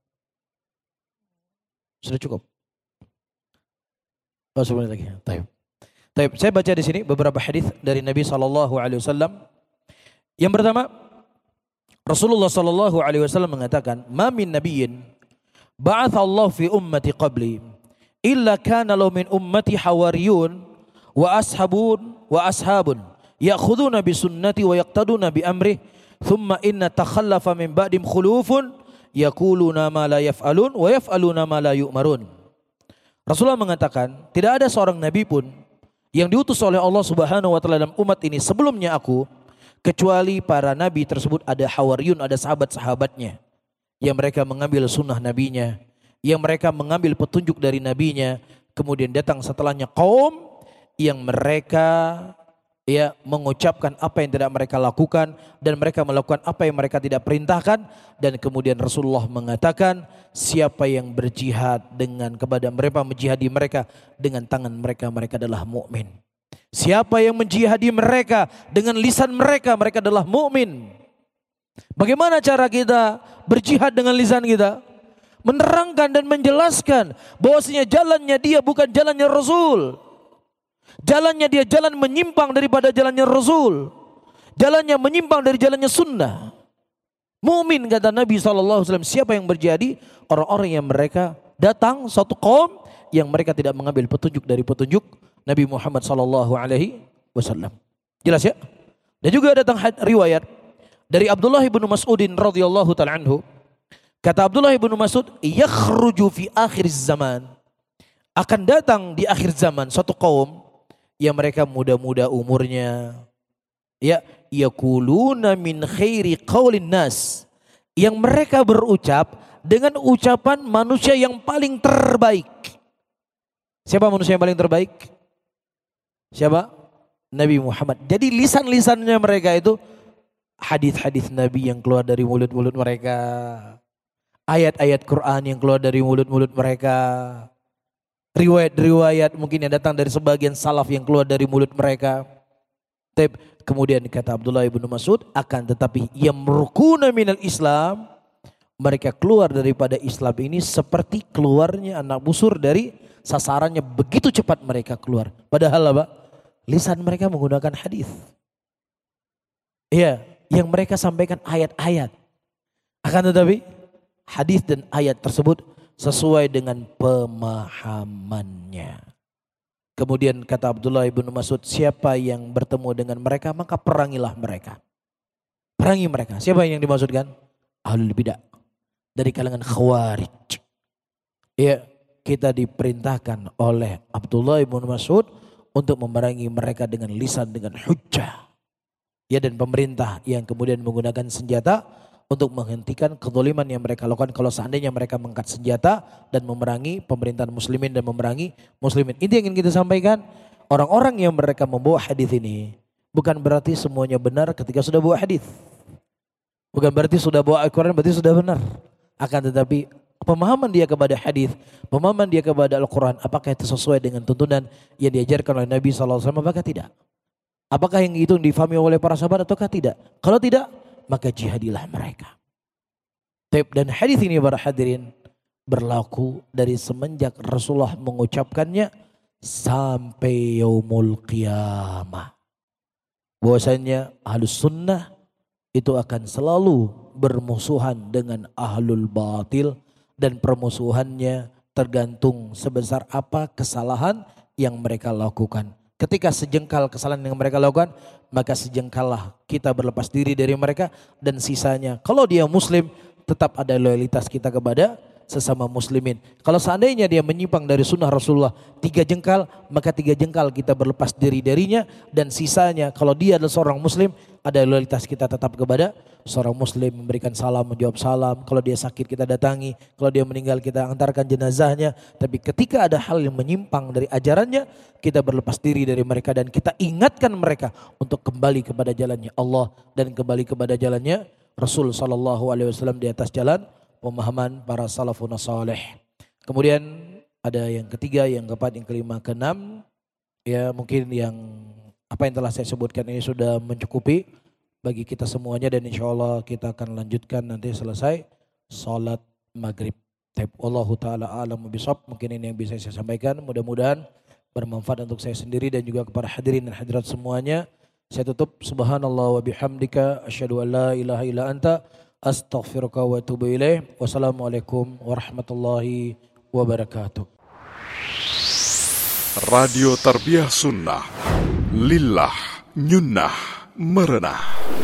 Sudah cukup? Oh, sebentar lagi. Taib. Taib. Saya baca di sini beberapa hadis dari Nabi sallallahu alaihi wasallam. Yang pertama, Rasulullah sallallahu alaihi wasallam mengatakan, "Ma min nabiyyin ba'atha Allah fi ummati qabli illa kana lahu min ummati hawariyun wa ashabun wa ashabun ya'khuduna bi sunnati wa yaqtaduna bi amri thumma inna takhallafa min ba'dim khulufun yaquluna ma la yaf'alun wa yaf'aluna ma la yu'marun." Rasulullah mengatakan, tidak ada seorang nabi pun yang diutus oleh Allah Subhanahu wa taala dalam umat ini sebelumnya aku, kecuali para nabi tersebut ada hawariyun, ada sahabat-sahabatnya yang mereka mengambil sunnah nabinya, yang mereka mengambil petunjuk dari nabinya. Kemudian datang setelahnya kaum yang mereka ya mengucapkan apa yang tidak mereka lakukan dan mereka melakukan apa yang mereka tidak perintahkan. Dan kemudian Rasulullah mengatakan, siapa yang berjihad dengan kepada mereka, menjihadi mereka dengan tangan mereka, mereka adalah mukmin. Siapa yang menjihadi mereka dengan lisan mereka, mereka adalah mukmin. Bagaimana cara kita berjihad dengan lisan kita? Menerangkan dan menjelaskan bahwasanya jalannya dia bukan jalannya Rasul. Jalannya dia jalan menyimpang daripada jalannya Rasul. Jalannya menyimpang dari jalannya sunnah. Mukmin, kata Nabi shallallahu alaihi wasallam, siapa yang berjihadi? Orang-orang yang mereka datang suatu kaum yang mereka tidak mengambil petunjuk dari petunjuk Nabi Muhammad sallallahu alaihi wasallam. Jelas ya? Dan juga datang riwayat dari Abdullah bin Mas'udin radhiyallahu ta'ala anhu. Kata Abdullah bin Mas'ud, yakhruju fi akhir zaman. Akan datang di akhir zaman suatu kaum yang mereka muda-muda umurnya. Ya, yaquluna min khairi qaulin nas. Yang mereka berucap dengan ucapan manusia yang paling terbaik. Siapa manusia yang paling terbaik? Siapa? Nabi Muhammad. Jadi lisan-lisannya mereka itu hadis-hadis Nabi yang keluar dari mulut-mulut mereka. Ayat-ayat Quran yang keluar dari mulut-mulut mereka. Riwayat-riwayat mungkin yang datang dari sebagian salaf yang keluar dari mulut mereka. Kemudian kata Abdullah bin Mas'ud, akan tetapi yamrukuna minal Islam, mereka keluar daripada Islam ini seperti keluarnya anak busur dari sasarannya, begitu cepat mereka keluar. Padahal apa? Lisan mereka menggunakan hadis. Iya, yang mereka sampaikan ayat-ayat. Akan tetapi hadis dan ayat tersebut sesuai dengan pemahamannya. Kemudian kata Abdullah bin Mas'ud, siapa yang bertemu dengan mereka maka perangilah mereka. Perangi mereka. Siapa yang dimaksudkan? Ahlul bidah, dari kalangan khawarij. Ya, kita diperintahkan oleh Abdullah bin Mas'ud untuk memerangi mereka dengan lisan, dengan hujjah. Ya, dan pemerintah yang kemudian menggunakan senjata untuk menghentikan kezaliman yang mereka lakukan kalau seandainya mereka mengangkat senjata dan memerangi pemerintahan muslimin dan memerangi muslimin. Ini yang ingin kita sampaikan, orang-orang yang mereka membawa hadis ini bukan berarti semuanya benar ketika sudah bawa hadis. Bukan berarti sudah bawa Al-Quran berarti sudah benar. Akan tetapi pemahaman dia kepada hadis, pemahaman dia kepada Al-Quran, apakah itu sesuai dengan tuntunan yang diajarkan oleh Nabi shallallahu alaihi wasallam, apakah tidak? Apakah yang itu difahami oleh para sahabat ataukah tidak? Kalau tidak, maka jihadilah mereka. Taib, dan hadis ini para hadirin berlaku dari semenjak Rasulullah mengucapkannya sampai yaumul qiyamah. Bahwasanya ahlus sunnah itu akan selalu bermusuhan dengan ahlul batil, dan permusuhannya tergantung sebesar apa kesalahan yang mereka lakukan. Ketika sejengkal kesalahan yang mereka lakukan, maka sejengkallah kita berlepas diri dari mereka, dan sisanya kalau dia muslim tetap ada loyalitas kita kepada sesama muslimin. Kalau seandainya dia menyimpang dari sunnah Rasulullah tiga jengkal, maka tiga jengkal kita berlepas diri darinya, dan sisanya kalau dia adalah seorang muslim ada loyalitas kita tetap kepada seorang muslim, memberikan salam, menjawab salam. Kalau dia sakit kita datangi, kalau dia meninggal kita antarkan jenazahnya. Tapi ketika ada hal yang menyimpang dari ajarannya, kita berlepas diri dari mereka dan kita ingatkan mereka untuk kembali kepada jalannya Allah dan kembali kepada jalannya Rasul sallallahu alaihi wasallam di atas jalan pemahaman para salafun salih. Kemudian ada yang ketiga, yang keempat, yang kelima, keenam. Ya mungkin yang apa yang telah saya sebutkan ini sudah mencukupi bagi kita semuanya, dan insya Allah kita akan lanjutkan nanti selesai salat maghrib. Wallahu ta'ala a'lam bishawab. Mungkin ini yang bisa saya sampaikan, mudah-mudahan bermanfaat untuk saya sendiri dan juga kepada hadirin dan hadirat semuanya. Saya tutup, subhanallah wa bihamdika asyhadu an la ilaha illa anta astaghfiruka wa atubu ilaih. Wassalamualaikum warahmatullahi wabarakatuh. Radio Tarbiyah Sunnah, lillah, nyunnah, merenah.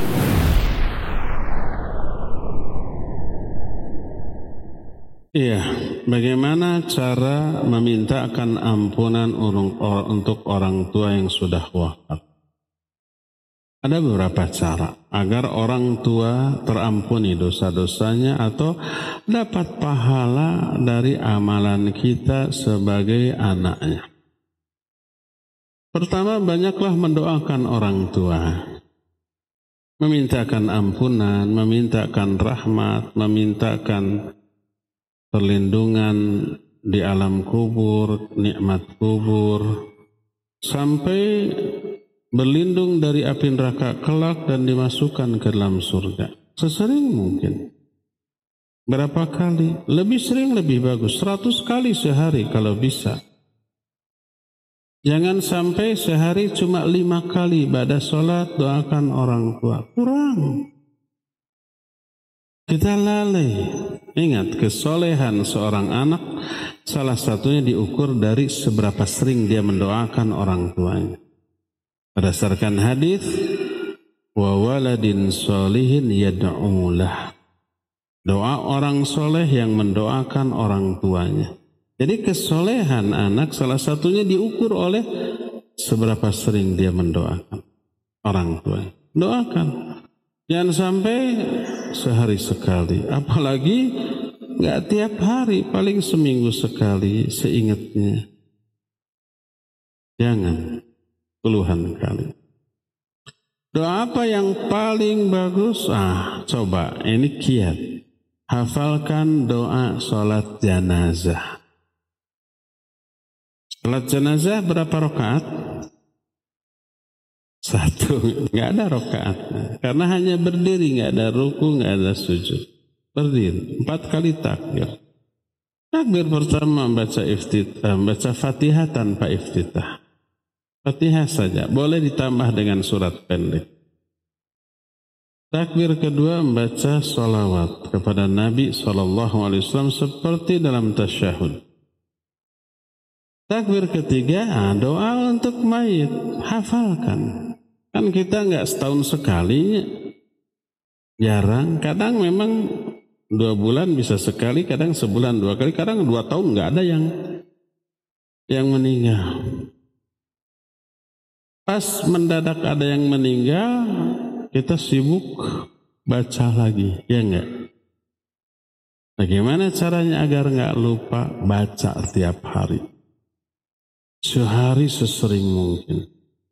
Iya, bagaimana cara memintakan ampunan untuk orang tua yang sudah wafat? Ada beberapa cara agar orang tua terampuni dosa-dosanya atau dapat pahala dari amalan kita sebagai anaknya. Pertama, banyaklah mendoakan orang tua. Memintakan ampunan, memintakan rahmat, memintakan perlindungan di alam kubur, nikmat kubur, sampai berlindung dari api neraka kelak dan dimasukkan ke dalam surga. Sesering mungkin. Berapa kali? Lebih sering lebih bagus. Seratus kali sehari kalau bisa. Jangan sampai sehari cuma lima kali pada sholat doakan orang tua. Kurang. Kita lalai. Ingat, kesolehan seorang anak salah satunya diukur dari seberapa sering dia mendoakan orang tuanya. Berdasarkan hadis, wa waladin sholihin yad'ulah. Doa orang soleh yang mendoakan orang tuanya. Jadi kesolehan anak salah satunya diukur oleh seberapa sering dia mendoakan orang tua. Doakan. Jangan sampai sehari sekali. Apalagi nggak tiap hari, paling seminggu sekali seingatnya. Jangan puluhan kali. Doa apa yang paling bagus? Ah, coba ini kiat. Hafalkan doa sholat jenazah. Salat jenazah berapa rakaat? Satu, nggak ada rakaat. Karena hanya berdiri, nggak ada ruku, nggak ada sujud. Berdiri, empat kali takbir. Takbir pertama baca iftitah, baca Fatihah tanpa iftitah. Fatihah saja, boleh ditambah dengan surat pendek. Takbir kedua membaca sholawat kepada Nabi shallallahu alaihi wasallam seperti dalam tasyahud. Takbir ketiga, doa untuk mayit, hafalkan. Kan kita nggak setahun sekali, jarang. Kadang memang dua bulan bisa sekali, kadang sebulan dua kali, kadang dua tahun nggak ada yang yang meninggal. Pas mendadak ada yang meninggal, kita sibuk baca lagi, ya enggak? Bagaimana caranya agar nggak lupa? Baca tiap hari. Sehari sesering mungkin.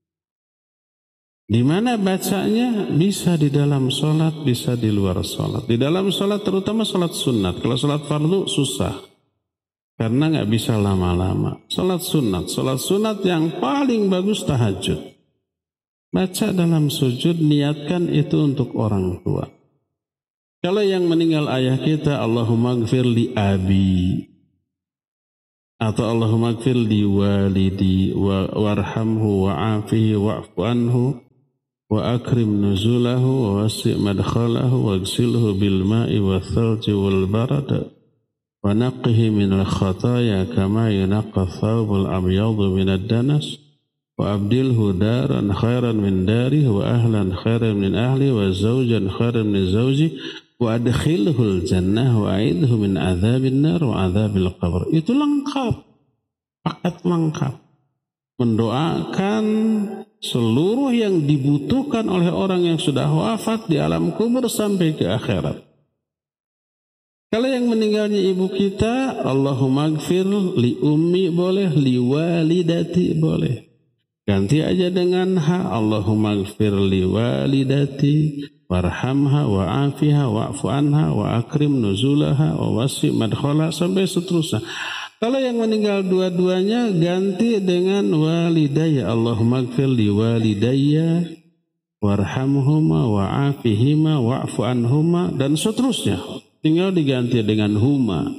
Di mana bacanya? Bisa di dalam sholat, bisa di luar sholat. Di dalam sholat terutama sholat sunat. Kalau sholat fardu susah. Karena nggak bisa lama-lama. Sholat sunat. Sholat sunat yang paling bagus tahajud. Baca dalam sujud, niatkan itu untuk orang tua. Kalau yang meninggal ayah kita, Allahumma gfir li abi, atau Allahumma gfir li walidi wa warhamhu wa'afihi wa'fu anhu wa akrim nuzulahu wa wasi' madkhalahu wa gsilhu bil ma'i wa thalji wal barada wa naqqihi minal khataya kama yunaqqa thawbul abyadu minad danas wa abdilhu daran khairan min darih wa ahlan khairan min ahli wa zawjan khairan min zawji wa adkhilhul jannah wa a'idhu min azabin nar wa azabil qabr. Itu lengkap, paket lengkap. Mendoakan seluruh yang dibutuhkan oleh orang yang sudah wafat di alam kubur sampai ke akhirat. Kalau yang meninggalnya ibu kita, Allahumma gfir li ummi boleh, li walidati boleh. Ganti aja dengan ha, Allahumma gfir li walidati warhamha wa'afiha wa'fu anha wa akrim nuzulaha wa wasi' madkhala sampai seterusnya. Kalau yang meninggal dua-duanya ganti dengan walidayya, Allahumma gfir li walidayya warhamhuma wa'afihima wa'fu anhuma dan seterusnya. Tinggal diganti dengan huma.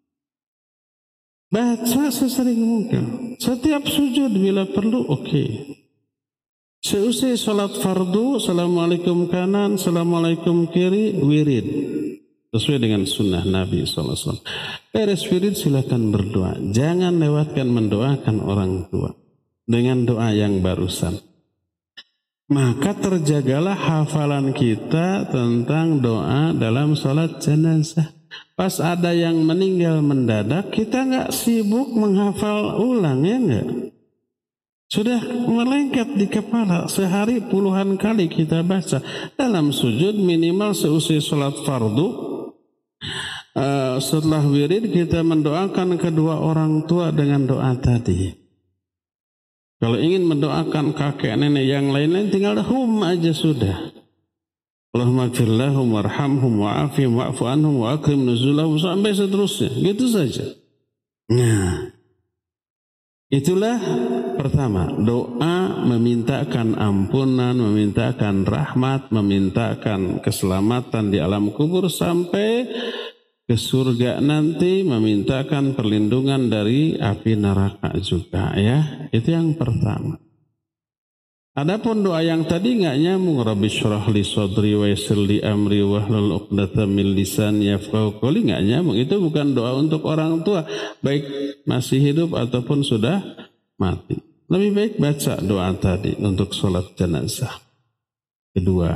Baca sesering mungkin. Setiap sujud bila perlu, oke. Okay. Seusai salat fardu, Assalamualaikum kanan, Assalamualaikum kiri, wirid. Sesuai dengan sunnah Nabi shallallahu alaihi wasallam. Beres wirid silakan berdoa. Jangan lewatkan mendoakan orang tua dengan doa yang barusan. Maka terjagalah hafalan kita tentang doa dalam salat jenazah. Pas ada yang meninggal mendadak, kita nggak sibuk menghafal ulang, ya nggak? Sudah melengket di kepala, sehari puluhan kali kita baca. Dalam sujud minimal seusai salat fardu, uh, setelah wirid kita mendoakan kedua orang tua dengan doa tadi. Kalau ingin mendoakan kakek nenek yang lain-lain tinggal hum aja sudah. Allahumma gfir lahum warhamhum wa'afihim wa'fu anhum wa akrim nuzulahum sampai seterusnya. Gitu saja. Nah, itulah pertama, doa memintakan ampunan, memintakan rahmat, memintakan keselamatan di alam kubur sampai ke surga nanti, memintakan perlindungan dari api neraka juga, ya. Itu yang pertama. Adapun doa yang tadi nggak nyambung, Rabbi syrah li sadri wa yassir li amri wahlul 'uqdatam min lisani yafqahu qawli, nggak nyambung. Itu bukan doa untuk orang tua, baik masih hidup ataupun sudah mati. Lebih baik baca doa tadi untuk sholat jenazah. Kedua,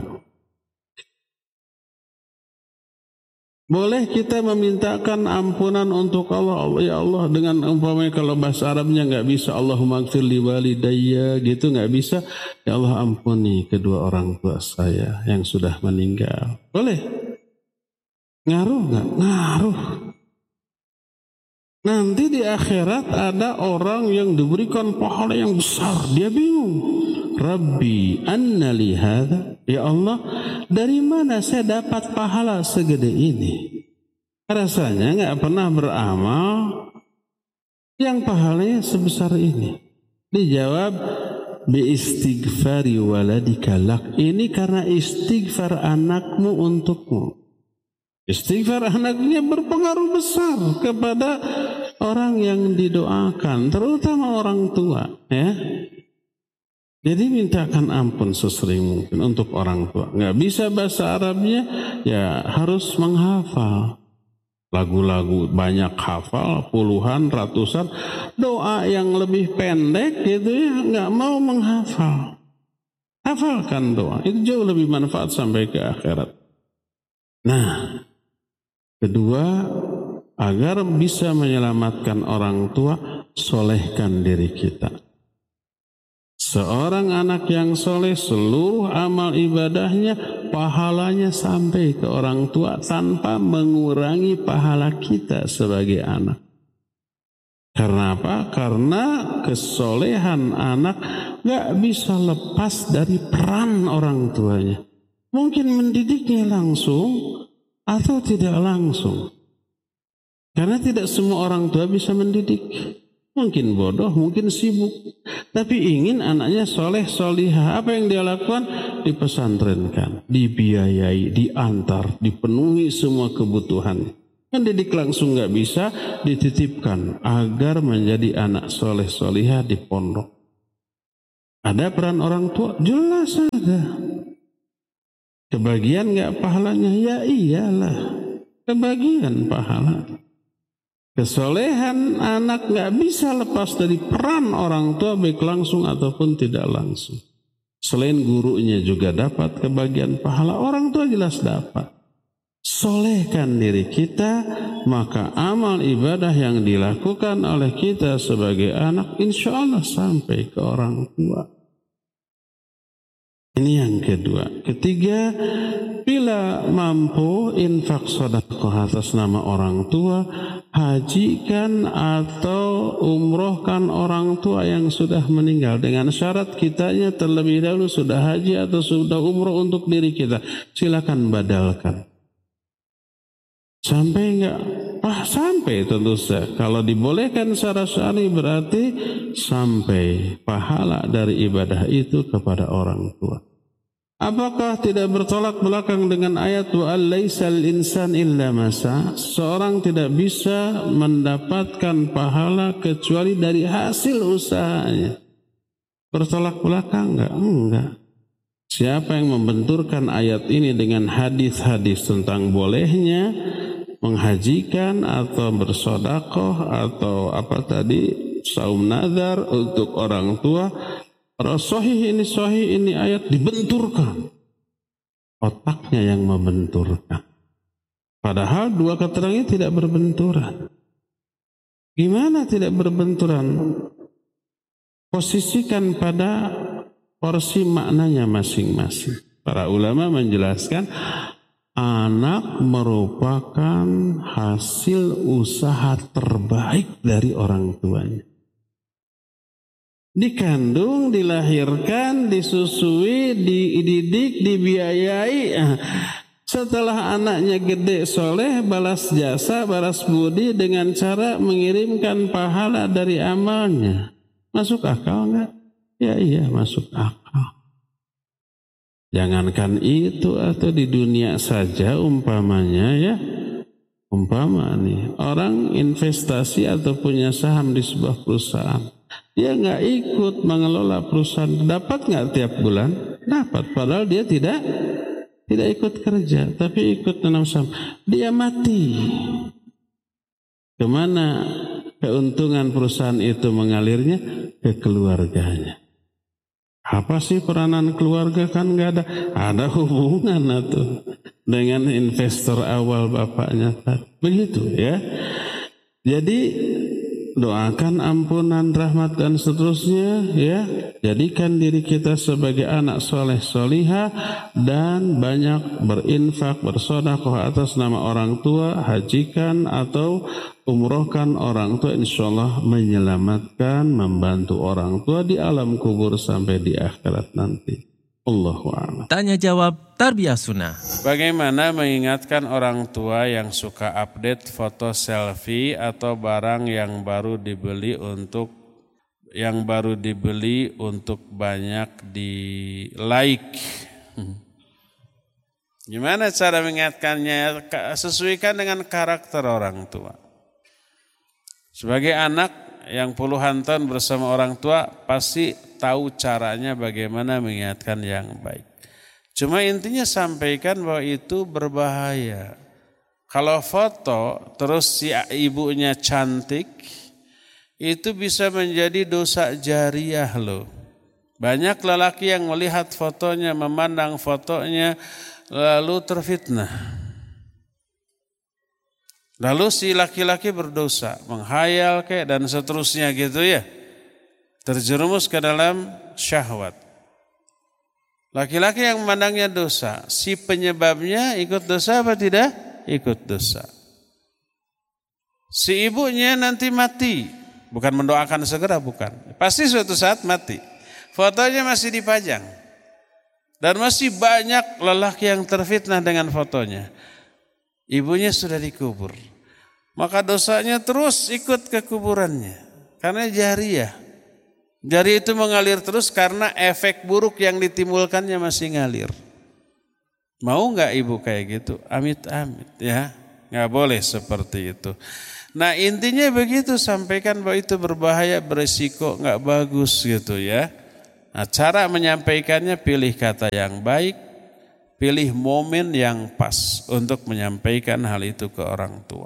boleh kita memintakan ampunan untuk Allah. Ya Allah, dengan umpamanya kalau bahasa Arabnya nggak bisa, Allahumma gfir li walidayya gitu nggak bisa. Ya Allah, ampuni kedua orang tua saya yang sudah meninggal. Boleh. Ngaruh nggak? Ngaruh. Nanti di akhirat ada orang yang diberikan pahala yang besar. Dia bingung. Rabbi anna li hadza, ya Allah, dari mana saya dapat pahala segede ini? Rasanya nggak pernah beramal yang pahalanya sebesar ini. Dijawab bi istighfari waladika lak. Ini karena istighfar anakmu untukmu. Istighfar anaknya berpengaruh besar kepada orang yang didoakan, terutama orang tua, ya. Jadi mintakan ampun sesering mungkin untuk orang tua. Nggak bisa bahasa Arabnya, ya harus menghafal. Lagu-lagu banyak hafal, puluhan, ratusan. Doa yang lebih pendek gitu ya, nggak mau menghafal. Hafalkan doa, itu jauh lebih manfaat sampai ke akhirat. Nah, kedua, agar bisa menyelamatkan orang tua, solehkan diri kita. Seorang anak yang soleh, seluruh amal ibadahnya, pahalanya sampai ke orang tua tanpa mengurangi pahala kita sebagai anak. Karena apa? Karena kesolehan anak gak bisa lepas dari peran orang tuanya. Mungkin mendidiknya langsung atau tidak langsung. Karena tidak semua orang tua bisa mendidik. Mungkin bodoh, mungkin sibuk. Tapi ingin anaknya soleh, solihah. Apa yang dia lakukan? Dipesantrenkan, dibiayai, diantar, dipenuhi semua kebutuhan. Kan didik langsung gak bisa, dititipkan agar menjadi anak soleh, solihah di pondok. Ada peran orang tua? Jelas ada. Kebagian gak pahalanya? Ya iyalah. Kebagian pahala. Kesolehan anak gak bisa lepas dari peran orang tua baik langsung ataupun tidak langsung. Selain gurunya juga dapat kebagian pahala, orang tua jelas dapat. Solehkan diri kita, maka amal ibadah yang dilakukan oleh kita sebagai anak insya Allah sampai ke orang tua. Ini yang kedua. Ketiga, bila mampu infak sedekah atas nama orang tua, hajikan atau umrohkan orang tua yang sudah meninggal. Dengan syarat kitanya terlebih dahulu sudah haji atau sudah umroh untuk diri kita. Silakan badalkan. Sampai enggak? Ah, sampai tentu saja. Kalau dibolehkan secara syar'i berarti sampai pahala dari ibadah itu kepada orang tua. Apakah tidak bertolak belakang dengan ayat wa alaisal insan illa masa? Seorang tidak bisa mendapatkan pahala kecuali dari hasil usahanya. Bertolak belakang enggak? Enggak. Siapa yang membenturkan ayat ini dengan hadis-hadis tentang bolehnya menghajikan atau bersedekah atau apa tadi saum nazar untuk orang tua, sahih ini sahih ini ayat dibenturkan, otaknya yang membenturkan. Padahal dua keterangan ini tidak berbenturan. Gimana tidak berbenturan? Posisikan pada porsi maknanya masing-masing. Para ulama menjelaskan anak merupakan hasil usaha terbaik dari orang tuanya. Dikandung, dilahirkan, disusui, dididik, dibiayai. Setelah anaknya gede soleh, balas jasa, balas budi dengan cara mengirimkan pahala dari amalnya. Masuk akal enggak? Ya iya masuk akal. Jangankan itu atau di dunia saja umpamanya ya. Umpama nih orang investasi atau punya saham di sebuah perusahaan. Dia nggak ikut mengelola perusahaan. Dapat nggak tiap bulan? Dapat. Padahal dia tidak tidak ikut kerja. Tapi ikut menanam saham. Dia mati. Kemana keuntungan perusahaan itu mengalirnya? Ke keluarganya. Apa sih peranan keluarga? Kan nggak ada ada hubungan atau dengan investor awal bapaknya. Begitu ya. Jadi doakan ampunan, rahmat dan seterusnya ya. Jadikan diri kita sebagai anak soleh solihah dan banyak berinfak, bersedekah atas nama orang tua, hajikan atau umrohkan orang tua, insyaallah menyelamatkan, membantu orang tua di alam kubur sampai di akhirat nanti. Allahu a'lam. Tanya jawab Tarbiyah Sunnah. Bagaimana mengingatkan orang tua yang suka update foto selfie atau barang yang baru dibeli untuk yang baru dibeli untuk banyak di like? Gimana cara mengingatkannya? Sesuaikan dengan karakter orang tua. Sebagai anak yang puluhan tahun bersama orang tua pasti tahu caranya bagaimana mengingatkan yang baik. Cuma intinya sampaikan bahwa itu berbahaya. Kalau foto terus si ibunya cantik, itu bisa menjadi dosa jariah loh. Banyak lelaki yang melihat fotonya, memandang fotonya, lalu terfitnah. Lalu si laki-laki berdosa, menghayal kayak dan seterusnya gitu ya. Terjerumus ke dalam syahwat. Laki-laki yang memandangnya dosa, si penyebabnya ikut dosa apa tidak? Ikut dosa. Si ibunya nanti mati, bukan mendoakan segera, bukan. Pasti suatu saat mati. Fotonya masih dipajang. Dan masih banyak lelaki yang terfitnah dengan fotonya. Ibunya sudah dikubur. Maka dosanya terus ikut ke kuburannya. Karena jariyah. Jari itu mengalir terus karena efek buruk yang ditimbulkannya masih ngalir. Mau nggak ibu kayak gitu? Amit-amit ya. Nggak boleh seperti itu. Nah intinya begitu, sampaikan bahwa itu berbahaya, beresiko, nggak bagus gitu ya. Nah cara menyampaikannya, pilih kata yang baik, pilih momen yang pas untuk menyampaikan hal itu ke orang tua.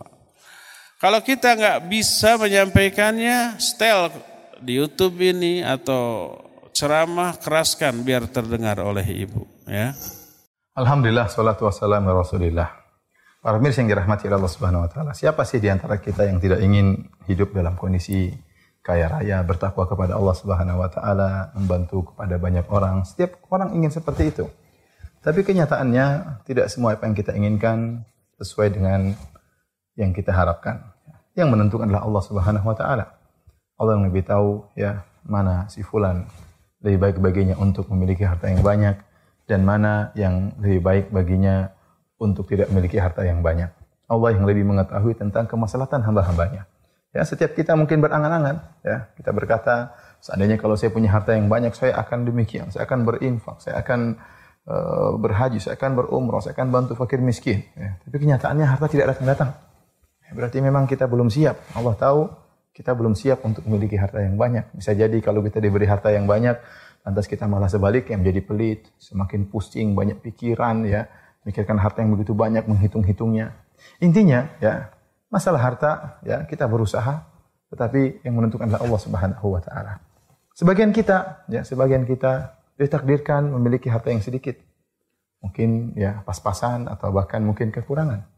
Kalau kita nggak bisa menyampaikannya, setel di YouTube ini atau ceramah, keraskan biar terdengar oleh ibu ya. Alhamdulillah, salatu wassalamu ala Rasulillah. Para pemirsa yang dirahmati Allah Subhanahu wa taala. Siapa sih di antara kita yang tidak ingin hidup dalam kondisi kaya raya, bertakwa kepada Allah Subhanahu wa taala, membantu kepada banyak orang? Setiap orang ingin seperti itu. Tapi kenyataannya tidak semua apa yang kita inginkan sesuai dengan yang kita harapkan. Yang menentukan adalah Allah Subhanahu wa taala. Allah yang lebih tahu ya mana si fulan lebih baik baginya untuk memiliki harta yang banyak dan mana yang lebih baik baginya untuk tidak memiliki harta yang banyak. Allah yang lebih mengetahui tentang kemaslahatan hamba-hambanya. Ya, setiap kita mungkin berangan-angan, ya, kita berkata, seandainya kalau saya punya harta yang banyak, saya akan demikian, saya akan berinfak, saya akan uh, berhaji, saya akan berumrah, saya akan bantu fakir miskin. Ya, tapi kenyataannya harta tidak datang-datang. Ya, berarti memang kita belum siap. Allah tahu kita belum siap untuk memiliki harta yang banyak. Bisa jadi kalau kita diberi harta yang banyak, lantas kita malah sebaliknya menjadi pelit, semakin pusing, banyak pikiran, ya. Mikirkan harta yang begitu banyak, menghitung-hitungnya. Intinya, ya, masalah harta, ya, kita berusaha, tetapi yang menentukan adalah Allah Subhanahu wa taala. Sebagian kita, ya, sebagian kita ditakdirkan memiliki harta yang sedikit. Mungkin ya pas-pasan atau bahkan mungkin kekurangan.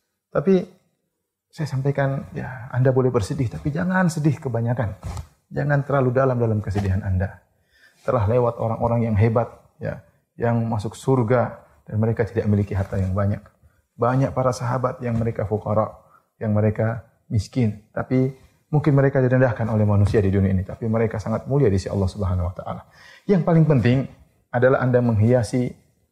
Tapi saya sampaikan, ya, Anda boleh bersedih, tapi jangan sedih kebanyakan. Jangan terlalu dalam dalam kesedihan Anda. Telah lewat orang-orang yang hebat, ya, yang masuk surga, dan mereka tidak memiliki harta yang banyak. Banyak para sahabat yang mereka fuqara, yang mereka miskin, tapi mungkin mereka direndahkan oleh manusia di dunia ini, tapi mereka sangat mulia di sisi Allah Subhanahu wa taala. Yang paling penting adalah Anda menghiasi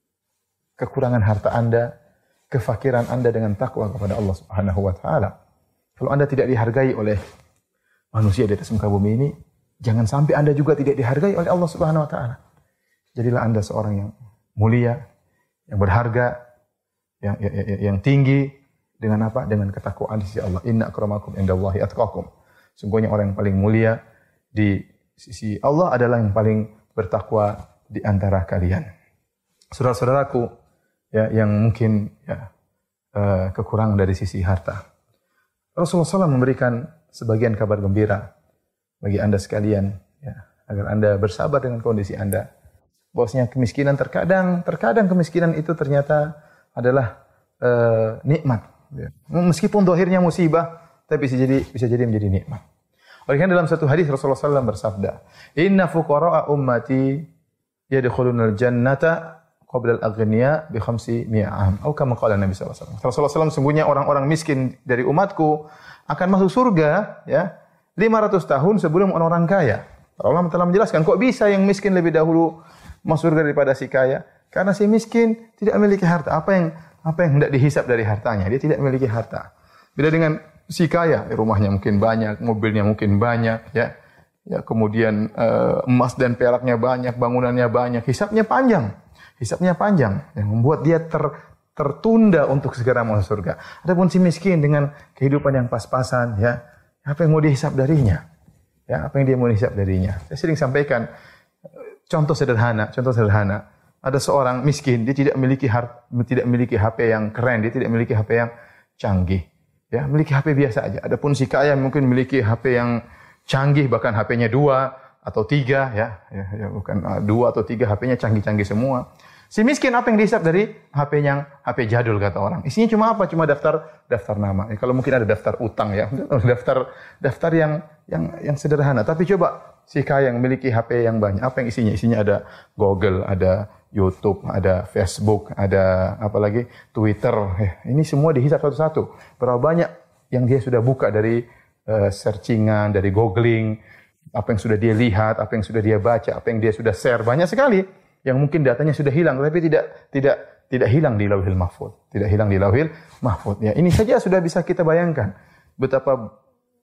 kekurangan harta Anda, kefakiran Anda dengan takwa kepada Allah Subhanahu wa taala. Kalau Anda tidak dihargai oleh manusia di atas muka bumi ini, jangan sampai Anda juga tidak dihargai oleh Allah Subhanahu wa taala. Jadilah Anda seorang yang mulia, yang berharga, yang, yang, yang tinggi, dengan apa? Dengan ketakwaan di sisi Allah. Inna akramakum indallahi atqakum. Sungguhnya orang yang paling mulia di sisi Allah adalah yang paling bertakwa di antara kalian. Saudara-saudaraku, ya, yang mungkin ya, uh, kekurangan dari sisi harta. Rasulullah shallallahu alaihi wasallam memberikan sebagian kabar gembira bagi Anda sekalian, ya, agar Anda bersabar dengan kondisi Anda. Bahwasanya kemiskinan terkadang, terkadang kemiskinan itu ternyata adalah uh, nikmat. Ya. Meskipun dohirnya musibah, tapi bisa jadi bisa jadi menjadi nikmat. Oleh karena dalam satu hadis Rasulullah shallallahu alaihi wasallam bersabda, Inna fuqara'a ummati yadkhulunal jannata qabla al-aghniya bi khamsi mi'ah. Atau kama qala Nabi sallallahu alaihi wasallam. Rasulullah shallallahu alaihi wasallam, sungguhnya orang-orang miskin dari umatku akan masuk surga, ya, lima ratus tahun sebelum orang-orang kaya. Allah telah menjelaskan, kok bisa yang miskin lebih dahulu masuk surga daripada si kaya? Karena si miskin tidak memiliki harta. Apa yang apa yang hendak dihisap dari hartanya? Dia tidak memiliki harta. Beda dengan si kaya, rumahnya mungkin banyak, mobilnya mungkin banyak, ya. Ya, kemudian uh, emas dan peraknya banyak, bangunannya banyak, hisapnya panjang. Hisapnya panjang yang membuat dia ter, tertunda untuk segera masuk surga. Adapun si miskin dengan kehidupan yang pas-pasan, ya, apa yang mau dihisap darinya? Ya, apa yang dia mau dihisap darinya? Saya sering sampaikan contoh sederhana, contoh sederhana. Ada seorang miskin, dia tidak memiliki har, tidak memiliki H P yang keren, dia tidak memiliki H P yang canggih. Ya, memiliki H P biasa aja. Adapun si kaya mungkin memiliki H P yang canggih, bahkan H P-nya dua atau tiga, ya, ya, ya bukan uh, dua atau tiga, H P-nya canggih-canggih semua. Si miskin apa yang dihisap dari H P yang H P jadul kata orang. Isinya cuma apa? Cuma daftar daftar nama. Ya, kalau mungkin ada daftar utang, ya, daftar daftar yang yang yang sederhana. Tapi coba si kaya yang memiliki H P yang banyak, apa yang isinya? Isinya ada Google, ada YouTube, ada Facebook, ada apa lagi? Twitter. Eh, ini semua dihisap satu-satu. Berapa banyak yang dia sudah buka dari uh, searchingan, dari googling, apa yang sudah dia lihat, apa yang sudah dia baca, apa yang dia sudah share, banyak sekali yang mungkin datanya sudah hilang, tapi tidak tidak tidak hilang di Lauhil Mahfuz, tidak hilang di Lauhil Mahfuz. Ya, ini saja sudah bisa kita bayangkan betapa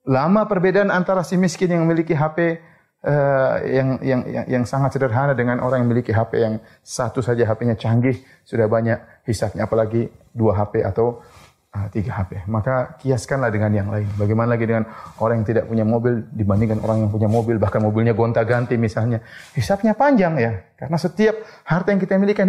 lama perbedaan antara si miskin yang memiliki H P uh, yang, yang yang yang sangat sederhana dengan orang yang memiliki H P yang satu saja H P-nya canggih, sudah banyak hisabnya, apalagi dua H P atau uh, tiga H P. Maka kiaskanlah dengan yang lain. Bagaimana lagi dengan orang yang tidak punya mobil dibandingkan orang yang punya mobil, bahkan mobilnya gonta-ganti misalnya. Hisabnya panjang ya, karena setiap harta yang kita miliki